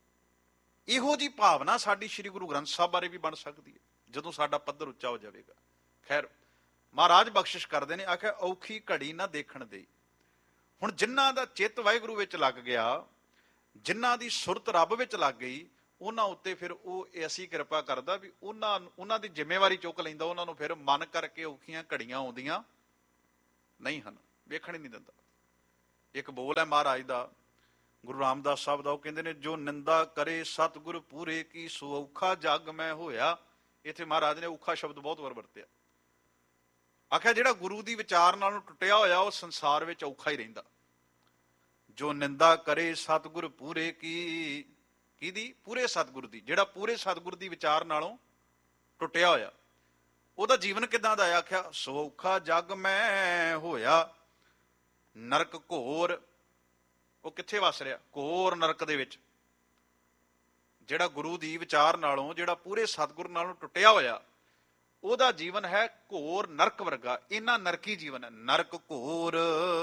ਇਹੋ ਜੀ ਭਾਵਨਾ ਸਾਡੀ ਸ੍ਰੀ ਗੁਰੂ ਗ੍ਰੰਥ ਸਾਹਿਬ ਬਾਰੇ ਵੀ ਬਣ ਸਕਦੀ ਹੈ ਜਦੋਂ ਸਾਡਾ ਪੱਧਰ ਉੱਚਾ ਹੋ ਜਾਵੇਗਾ। ਖੈਰ ਮਹਾਰਾਜ ਬਖਸ਼ਿਸ਼ ਕਰਦੇ ਨੇ, ਆਖਿਆ ਔਖੀ ਘੜੀ ਨਾ ਦੇਖਣ ਦੇ। ਹੁਣ ਜਿਨ੍ਹਾਂ ਦਾ ਚਿੱਤ ਵਾਹਿਗੁਰੂ ਵਿੱਚ ਲੱਗ ਗਿਆ, ਜਿਨ੍ਹਾਂ ਦੀ ਸੁਰਤ ਰੱਬ ਵਿੱਚ ਲੱਗ ਗਈ, ਉਹਨਾਂ ਉੱਤੇ ਫਿਰ ਉਹ ਐਸੀ ਕਿਰਪਾ ਕਰਦਾ ਵੀ ਉਹਨਾਂ ਉਹਨਾਂ ਦੀ ਜ਼ਿੰਮੇਵਾਰੀ ਚੁੱਕ ਲੈਂਦਾ। ਉਹਨਾਂ ਨੂੰ ਫਿਰ ਮਨ ਕਰਕੇ ਔਖੀਆਂ ਘੜੀਆਂ ਆਉਂਦੀਆਂ ਨਹੀਂ ਹਨ, ਵੇਖਣ ਹੀ ਨਹੀਂ ਦਿੰਦਾ। ਇੱਕ ਬੋਲ ਹੈ ਮਹਾਰਾਜ ਦਾ, ਗੁਰੂ ਰਾਮਦਾਸ ਸਾਹਿਬ ਦਾ, ਉਹ ਕਹਿੰਦੇ ਨੇ ਜੋ ਨਿੰਦਾ ਕਰੇ ਸਤਿਗੁਰ ਪੂਰੇ ਕੀ, ਸੋ ਔਖਾ ਜਗ ਮੈਂ ਹੋਇਆ। ਇੱਥੇ ਮਹਾਰਾਜ ਨੇ ਔਖਾ ਸ਼ਬਦ ਬਹੁਤ ਵਾਰ ਵਰਤਿਆ। ਆਖਿਆ ਜਿਹੜਾ ਗੁਰੂ ਦੀ ਵਿਚਾਰ ਨਾਲੋਂ ਟੁੱਟਿਆ ਹੋਇਆ ਉਹ ਸੰਸਾਰ ਵਿੱਚ ਔਖਾ ਹੀ ਰਹਿੰਦਾ। ਜੋ ਨਿੰਦਾ ਕਰੇ ਸਤਿਗੁਰ ਪੂਰੇ ਕੀ, ਕਿਹਦੀ? ਪੂਰੇ ਸਤਿਗੁਰ ਦੀ। ਜਿਹੜਾ ਪੂਰੇ ਸਤਿਗੁਰ ਦੀ ਵਿਚਾਰ ਨਾਲੋਂ ਟੁੱਟਿਆ ਹੋਇਆ ਉਹਦਾ ਜੀਵਨ ਕਿੱਦਾਂ ਦਾ? ਆਖਿਆ ਸੋ ਔਖਾ ਜਗ ਮੈਂ ਹੋਇਆ, ਨਰਕ ਘੋਰ। ਉਹ ਕਿੱਥੇ ਵਸ ਰਿਹਾ? ਘੋਰ ਨਰਕ ਦੇ ਵਿੱਚ। ਜਿਹੜਾ ਗੁਰੂ ਦੀ ਵਿਚਾਰ ਨਾਲੋਂ, ਜਿਹੜਾ ਪੂਰੇ ਸਤਿਗੁਰ ਨਾਲੋਂ ਟੁੱਟਿਆ ਹੋਇਆ, ਉਹਦਾ ਜੀਵਨ ਹੈ ਘੋਰ ਨਰਕ ਵਰਗਾ। ਇੰਨਾ ਨਰਕੀ ਜੀਵਨ ਹੈ। ਨਰਕ ਘੋਰ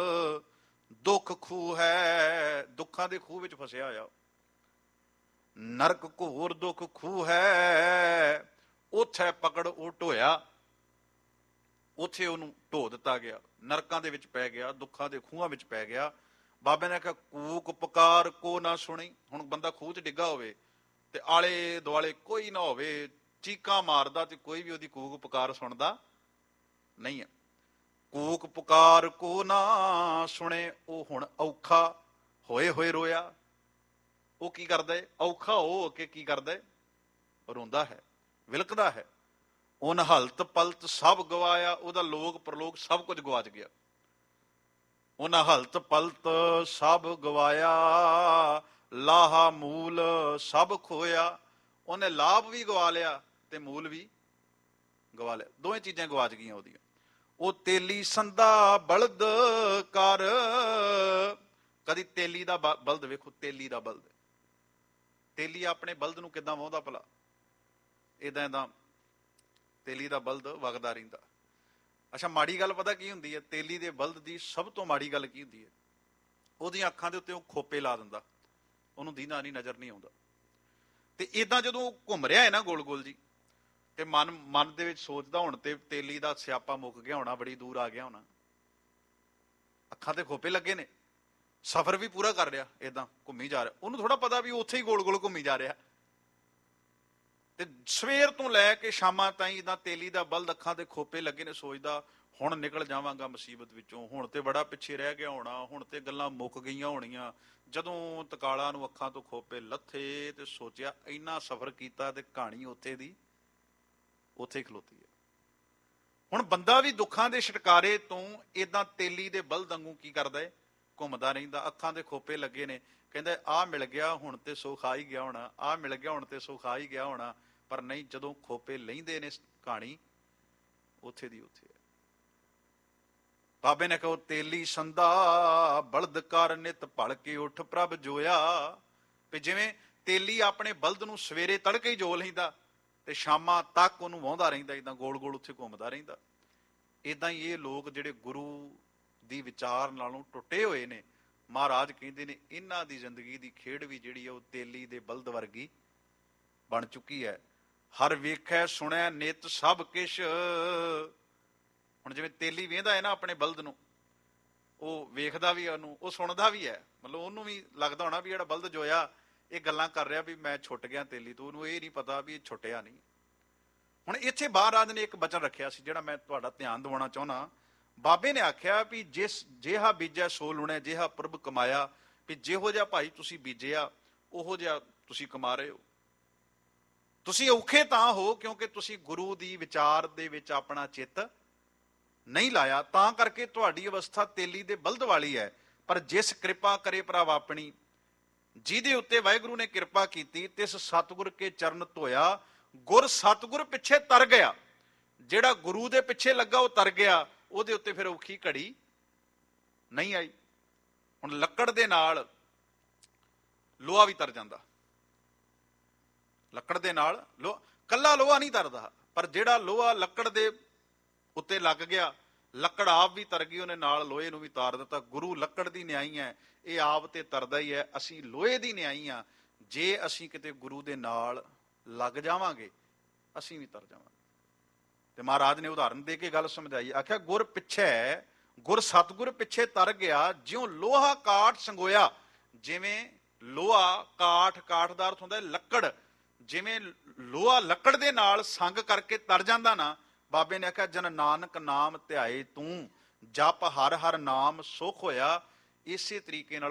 ਦੁੱਖ ਖੂਹ ਹੈ, ਦੁੱਖਾਂ ਦੇ ਖੂਹ ਵਿੱਚ ਫਸਿਆ ਹੋਇਆ। ਨਰਕ ਘੋਰ ਦੁੱਖ ਖੂਹ ਹੈ, ਉੱਥੇ ਪਕੜ ਉਹ ਢੋਇਆ, ਉੱਥੇ ਉਹਨੂੰ ਢੋ ਦਿੱਤਾ ਗਿਆ, ਨਰਕਾਂ ਦੇ ਵਿੱਚ ਪੈ ਗਿਆ, ਦੁੱਖਾਂ ਦੇ ਖੂਹਾਂ ਵਿੱਚ ਪੈ ਗਿਆ। ਬਾਬੇ ਨੇ ਕਿਹਾ ਕੂਕ ਪੁਕਾਰ ਕੋ ਨਾ ਸੁਣੀ। ਹੁਣ ਬੰਦਾ ਖੂਹ 'ਚ ਡਿੱਗਾ ਹੋਵੇ ਤੇ ਆਲੇ ਦੁਆਲੇ ਕੋਈ ਨਾ ਹੋਵੇ, ਚੀਕਾਂ ਮਾਰਦਾ ਤੇ ਕੋਈ ਵੀ ਉਹਦੀ ਕੂਕ ਪੁਕਾਰ ਸੁਣਦਾ ਨਹੀਂ ਹੈ। ਕੂਕ ਪੁਕਾਰ ਕੋ ਨਾ ਸੁਣੇ, ਉਹ ਹੁਣ ਔਖਾ ਹੋਏ ਹੋਏ ਰੋਇਆ। ਉਹ ਕੀ ਕਰਦਾ ਹੈ? ਔਖਾ ਹੋ ਕੇ ਕੀ ਕਰਦਾ ਹੈ? ਰੋਂਦਾ ਹੈ, ਵਿਲਕਦਾ ਹੈ। ਉਹਨ ਹਲਤ ਪਲਤ ਸਭ ਗਵਾਇਆ, ਉਹਦਾ ਲੋਕ ਪਰਲੋਕ ਸਭ ਕੁਝ ਗਵਾਚ ਗਿਆ। ਉਹਨਾਂ ਹਲਤ ਪਲਤ ਸਭ ਗਵਾਇਆ, ਲਾਹਾ ਮੂਲ ਸਭ ਖੋਇਆ। ਉਹਨੇ ਲਾਭ ਵੀ ਗਵਾ ਲਿਆ ਤੇ ਮੂਲ ਵੀ ਗਵਾ ਲਿਆ, ਦੋਵੇਂ ਚੀਜ਼ਾਂ ਗਵਾਚ ਗਈਆਂ ਉਹਦੀਆਂ। ਉਹ ਤੇਲੀ ਸੰਦਾ ਬਲਦ ਕਰ, ਕਦੀ ਤੇਲੀ ਦਾ ਬਲਦ ਵੇਖੋ, ਤੇਲੀ ਦਾ ਬਲਦ, ਤੇਲੀ ਆਪਣੇ ਬਲਦ ਨੂੰ ਕਿੱਦਾਂ ਵਾਹੁੰਦਾ ਭਲਾ, ਏਦਾਂ ਏਦਾਂ ਤੇਲੀ ਦਾ ਬਲਦ ਵਗਦਾ ਰਹਿੰਦਾ। ਅੱਛਾ, ਮਾੜੀ ਗੱਲ ਪਤਾ ਕੀ ਹੁੰਦੀ ਹੈ? ਤੇਲੀ ਦੇ ਬਲਦ ਦੀ ਸਭ ਤੋਂ ਮਾੜੀ ਗੱਲ ਕੀ ਹੁੰਦੀ ਹੈ? ਉਹਦੀਆਂ ਅੱਖਾਂ ਦੇ ਉੱਤੇ ਉਹ ਖੋਪੇ ਲਾ ਦਿੰਦਾ, ਉਹਨੂੰ ਦੀਨਾ ਨਹੀਂ, ਨਜ਼ਰ ਨਹੀਂ ਆਉਂਦਾ। ਤੇ ਏਦਾਂ ਜਦੋਂ ਘੁੰਮ ਰਿਹਾ ਹੈ ਨਾ ਗੋਲ ਗੋਲ ਜੀ, ਤੇ ਮਨ ਮਨ ਦੇ ਵਿੱਚ ਸੋਚਦਾ ਹੁਣ ਤੇ ਤੇਲੀ ਦਾ ਸਿਆਪਾ ਮੁੱਕ ਗਿਆ ਹੋਣਾ, ਬੜੀ ਦੂਰ ਆ ਗਿਆ ਹੋਣਾ, ਅੱਖਾਂ ਤੇ ਖੋਪੇ ਲੱਗੇ ਨੇ, ਸਫ਼ਰ ਵੀ ਪੂਰਾ ਕਰ ਰਿਹਾ, ਏਦਾਂ ਘੁੰਮੀ ਜਾ ਰਿਹਾ। ਉਹਨੂੰ ਥੋੜਾ ਪਤਾ ਵੀ ਉੱਥੇ ਹੀ ਗੋਲ ਗੋਲ ਘੁੰਮੀ ਜਾ ਰਿਹਾ। ਤੇ ਸਵੇਰ ਤੋਂ ਲੈ ਕੇ ਸ਼ਾਮਾਂ ਤਾਈਂ ਏਦਾਂ ਤੇਲੀ ਦਾ ਬਲਦ ਅੱਖਾਂ ਤੇ ਖੋਪੇ ਲੱਗੇ ਨੇ, ਸੋਚਦਾ ਹੁਣ ਨਿਕਲ ਜਾਵਾਂਗਾ ਮੁਸੀਬਤ ਵਿੱਚੋਂ, ਹੁਣ ਤੇ ਬੜਾ ਪਿੱਛੇ ਰਹਿ ਗਿਆ ਹੋਣਾ, ਹੁਣ ਤੇ ਗੱਲਾਂ ਮੁੱਕ ਗਈਆਂ ਹੋਣੀਆਂ। ਜਦੋਂ ਤਕਾਲਾ ਨੂੰ ਅੱਖਾਂ ਤੋਂ ਖੋਪੇ ਲੱਥੇ ਤੇ ਸੋਚਿਆ ਇੰਨਾ ਸਫ਼ਰ ਕੀਤਾ ਤੇ ਕਹਾਣੀ ਉੱਥੇ ਦੀ ਉੱਥੇ ਖਲੋਤੀ ਹੈ। ਹੁਣ ਬੰਦਾ ਵੀ ਦੁੱਖਾਂ ਦੇ ਛੁਟਕਾਰੇ ਤੋਂ ਏਦਾਂ ਤੇਲੀ ਦੇ ਬਲਦ ਵਾਂਗੂ ਕੀ ਕਰਦਾ ਹੈ? ਘੁੰਮਦਾ ਰਹਿੰਦਾ, ਅੱਖਾਂ ਦੇ ਖੋਪੇ ਲੱਗੇ ਨੇ, ਕਹਿੰਦਾ ਆਹ ਮਿਲ ਗਿਆ ਹੁਣ ਤੇ ਸੁੱਖ ਆ ਹੀ ਗਿਆ ਹੋਣਾ, ਆਹ ਮਿਲ ਗਿਆ ਹੁਣ ਤੇ ਸੁੱਖ ਆ ਹੀ ਗਿਆ ਹੋਣਾ। ਪਰ ਨਹੀਂ, ਜਦੋਂ ਖੋਪੇ ਲੈਂਦੇ ਨੇ ਕਹਾਣੀ ਉੱਥੇ ਦੀ ਉੱਥੇ ਹੈ। ਬਾਬੇ ਨੇ ਕਹੋ ਤੇਲੀ ਸੰਦਾ ਬਲਦ ਕਰ, ਨਿਤ ਭਲ ਕੇ ਉੱਠ ਪ੍ਰਭ ਜੋਇਆ। ਵੀ ਜਿਵੇਂ ਤੇਲੀ ਆਪਣੇ ਬਲਦ ਨੂੰ ਸਵੇਰੇ ਤੜਕੇ ਹੀ ਜੋ ਲੈਂਦਾ ਤੇ ਸ਼ਾਮਾਂ ਤੱਕ ਉਹਨੂੰ ਵਾਹੁੰਦਾ ਰਹਿੰਦਾ, ਏਦਾਂ ਗੋਲ ਗੋਲ ਉੱਥੇ ਘੁੰਮਦਾ ਰਹਿੰਦਾ। ਏਦਾਂ ਹੀ ਇਹ ਲੋਕ ਜਿਹੜੇ ਗੁਰੂ ਦੀ ਵਿਚਾਰ ਨਾਲੋਂ ਟੁੱਟੇ ਹੋਏ ਨੇ, ਮਹਾਰਾਜ ਕਹਿੰਦੇ ਨੇ ਇਹਨਾਂ ਦੀ ਜ਼ਿੰਦਗੀ ਦੀ ਖੇਡ ਵੀ ਜਿਹੜੀ ਆ ਉਹ ਤੇਲੀ ਦੇ ਬਲਦ ਵਰਗੀ ਬਣ ਚੁੱਕੀ ਹੈ। ਹਰ ਵੇਖੈ ਸੁਣਿਆ ਨਿਤ ਸਭ ਕਿਛ। ਹੁਣ ਜਿਵੇਂ ਤੇਲੀ ਵੇਂਹਦਾ ਹੈ ਨਾ ਆਪਣੇ ਬਲਦ ਨੂੰ, ਉਹ ਵੇਖਦਾ ਵੀ ਉਹਨੂੰ, ਉਹ ਸੁਣਦਾ ਵੀ ਹੈ। ਮਤਲਬ ਉਹਨੂੰ ਵੀ ਲੱਗਦਾ ਹੋਣਾ ਵੀ ਜਿਹੜਾ ਬਲਦ ਜੋਇਆ ਇਹ ਗੱਲਾਂ ਕਰ ਰਿਹਾ ਵੀ ਮੈਂ ਛੁੱਟ ਗਿਆ ਤੇਲੀ ਤੋਂ, ਉਹਨੂੰ ਇਹ ਨਹੀਂ ਪਤਾ ਵੀ ਇਹ ਛੁੱਟਿਆ ਨਹੀਂ। ਹੁਣ ਇੱਥੇ ਮਹਾਰਾਜ ਨੇ ਇੱਕ ਬਚਨ ਰੱਖਿਆ ਸੀ ਜਿਹੜਾ ਮੈਂ ਤੁਹਾਡਾ ਧਿਆਨ ਦਿਵਾਉਣਾ ਚਾਹੁੰਦਾ। ਬਾਬੇ ਨੇ ਆਖਿਆ ਵੀ ਜਿਸ ਜਿਹਾ ਬੀਜਿਆ ਸੋ ਲੁਣਿਆ, ਜਿਹਾ ਪ੍ਰਭ ਕਮਾਇਆ। ਵੀ ਜਿਹੋ ਜਿਹਾ ਭਾਈ ਤੁਸੀਂ ਬੀਜਿਆ ਉਹੋ ਜਿਹਾ ਤੁਸੀਂ ਕਮਾ ਰਹੇ ਹੋ। ਤੁਸੀਂ ਔਖੇ ਤਾਂ ਹੋ ਕਿਉਂਕਿ ਤੁਸੀਂ ਗੁਰੂ ਦੀ ਵਿਚਾਰ ਦੇ ਵਿੱਚ ਆਪਣਾ ਚਿੱਤ ਨਹੀਂ ਲਾਇਆ, ਤਾਂ ਕਰਕੇ ਤੁਹਾਡੀ ਅਵਸਥਾ ਤੇਲੀ ਦੇ ਬਲਦ ਵਾਲੀ ਹੈ। ਪਰ ਜਿਸ ਕਿਰਪਾ ਕਰੇ ਭਰਾਵ ਆਪਣੀ, ਜਿਹਦੇ ਉੱਤੇ ਵਾਹਿਗੁਰੂ ਨੇ ਕਿਰਪਾ ਕੀਤੀ, ਤਿਸ ਸਤਿਗੁਰ ਕੇ ਚਰਨ ਧੋਇਆ। ਗੁਰ ਸਤਿਗੁਰ ਪਿੱਛੇ ਤਰ ਗਿਆ, ਜਿਹੜਾ ਗੁਰੂ ਦੇ ਪਿੱਛੇ ਲੱਗਾ ਉਹ ਤਰ ਗਿਆ, ਉਹਦੇ ਉੱਤੇ ਫਿਰ ਔਖੀ ਘੜੀ ਨਹੀਂ ਆਈ। ਹੁਣ ਲੱਕੜ ਦੇ ਨਾਲ ਲੋਹਾ ਵੀ ਤਰ ਜਾਂਦਾ, ਲੱਕੜ ਦੇ ਨਾਲ ਲੋਹਾ, ਕੱਲਾ ਲੋਹਾ ਨਹੀਂ ਤਰਦਾ, ਪਰ ਜਿਹੜਾ ਲੋਹਾ ਲੱਕੜ ਦੇ ਉੱਤੇ ਲੱਗ ਗਿਆ, ਲੱਕੜ ਆਪ ਵੀ ਤਰ ਗਈ, ਉਹਨੇ ਨਾਲ ਲੋਹੇ ਨੂੰ ਵੀ ਤਾਰ ਦਿੱਤਾ। ਗੁਰੂ ਲੱਕੜ ਦੀ ਨਿਆਈ ਹੈ, ਇਹ ਆਪ ਤੇ ਤਰਦਾ ਹੀ ਹੈ, ਅਸੀਂ ਲੋਹੇ ਦੀ ਨਿਆਈ ਆ। ਜੇ ਅਸੀਂ ਕਿਤੇ ਗੁਰੂ ਦੇ ਨਾਲ ਲੱਗ ਜਾਵਾਂਗੇ ਅਸੀਂ ਵੀ ਤਰ ਜਾਵਾਂਗੇ। ਤੇ ਮਹਾਰਾਜ ਨੇ ਉਦਾਹਰਨ ਦੇ ਕੇ ਗੱਲ ਸਮਝਾਈ, ਆਖਿਆ ਗੁਰ ਪਿੱਛੇ, ਗੁਰ ਸਤਿਗੁਰ ਪਿੱਛੇ ਤਰ ਗਿਆ, ਜਿਉਂ ਲੋਹਾ ਕਾਠ ਸੰਗੋਇਆ। ਜਿਵੇਂ ਲੋਹਾ ਕਾਠ, ਕਾਠ ਦਾ ਅਰਥ ਹੁੰਦਾ ਲੱਕੜ, ਜਿਵੇਂ ਲੋਹਾ ਲੱਕੜ ਦੇ ਨਾਲ ਸੰਗ ਕਰਕੇ ਤਰ ਜਾਂਦਾ ਨਾ, ਬਾਬੇ ਨੇ ਆਖਿਆ ਜਨ ਨਾਨਕ ਨਾਮ ਧਿਆਏ ਤੂੰ, ਜਪ ਹਰ ਹਰ ਨਾਮ ਸੁਖ ਹੋਇਆ। ਇਸੇ ਤਰੀਕੇ ਨਾਲ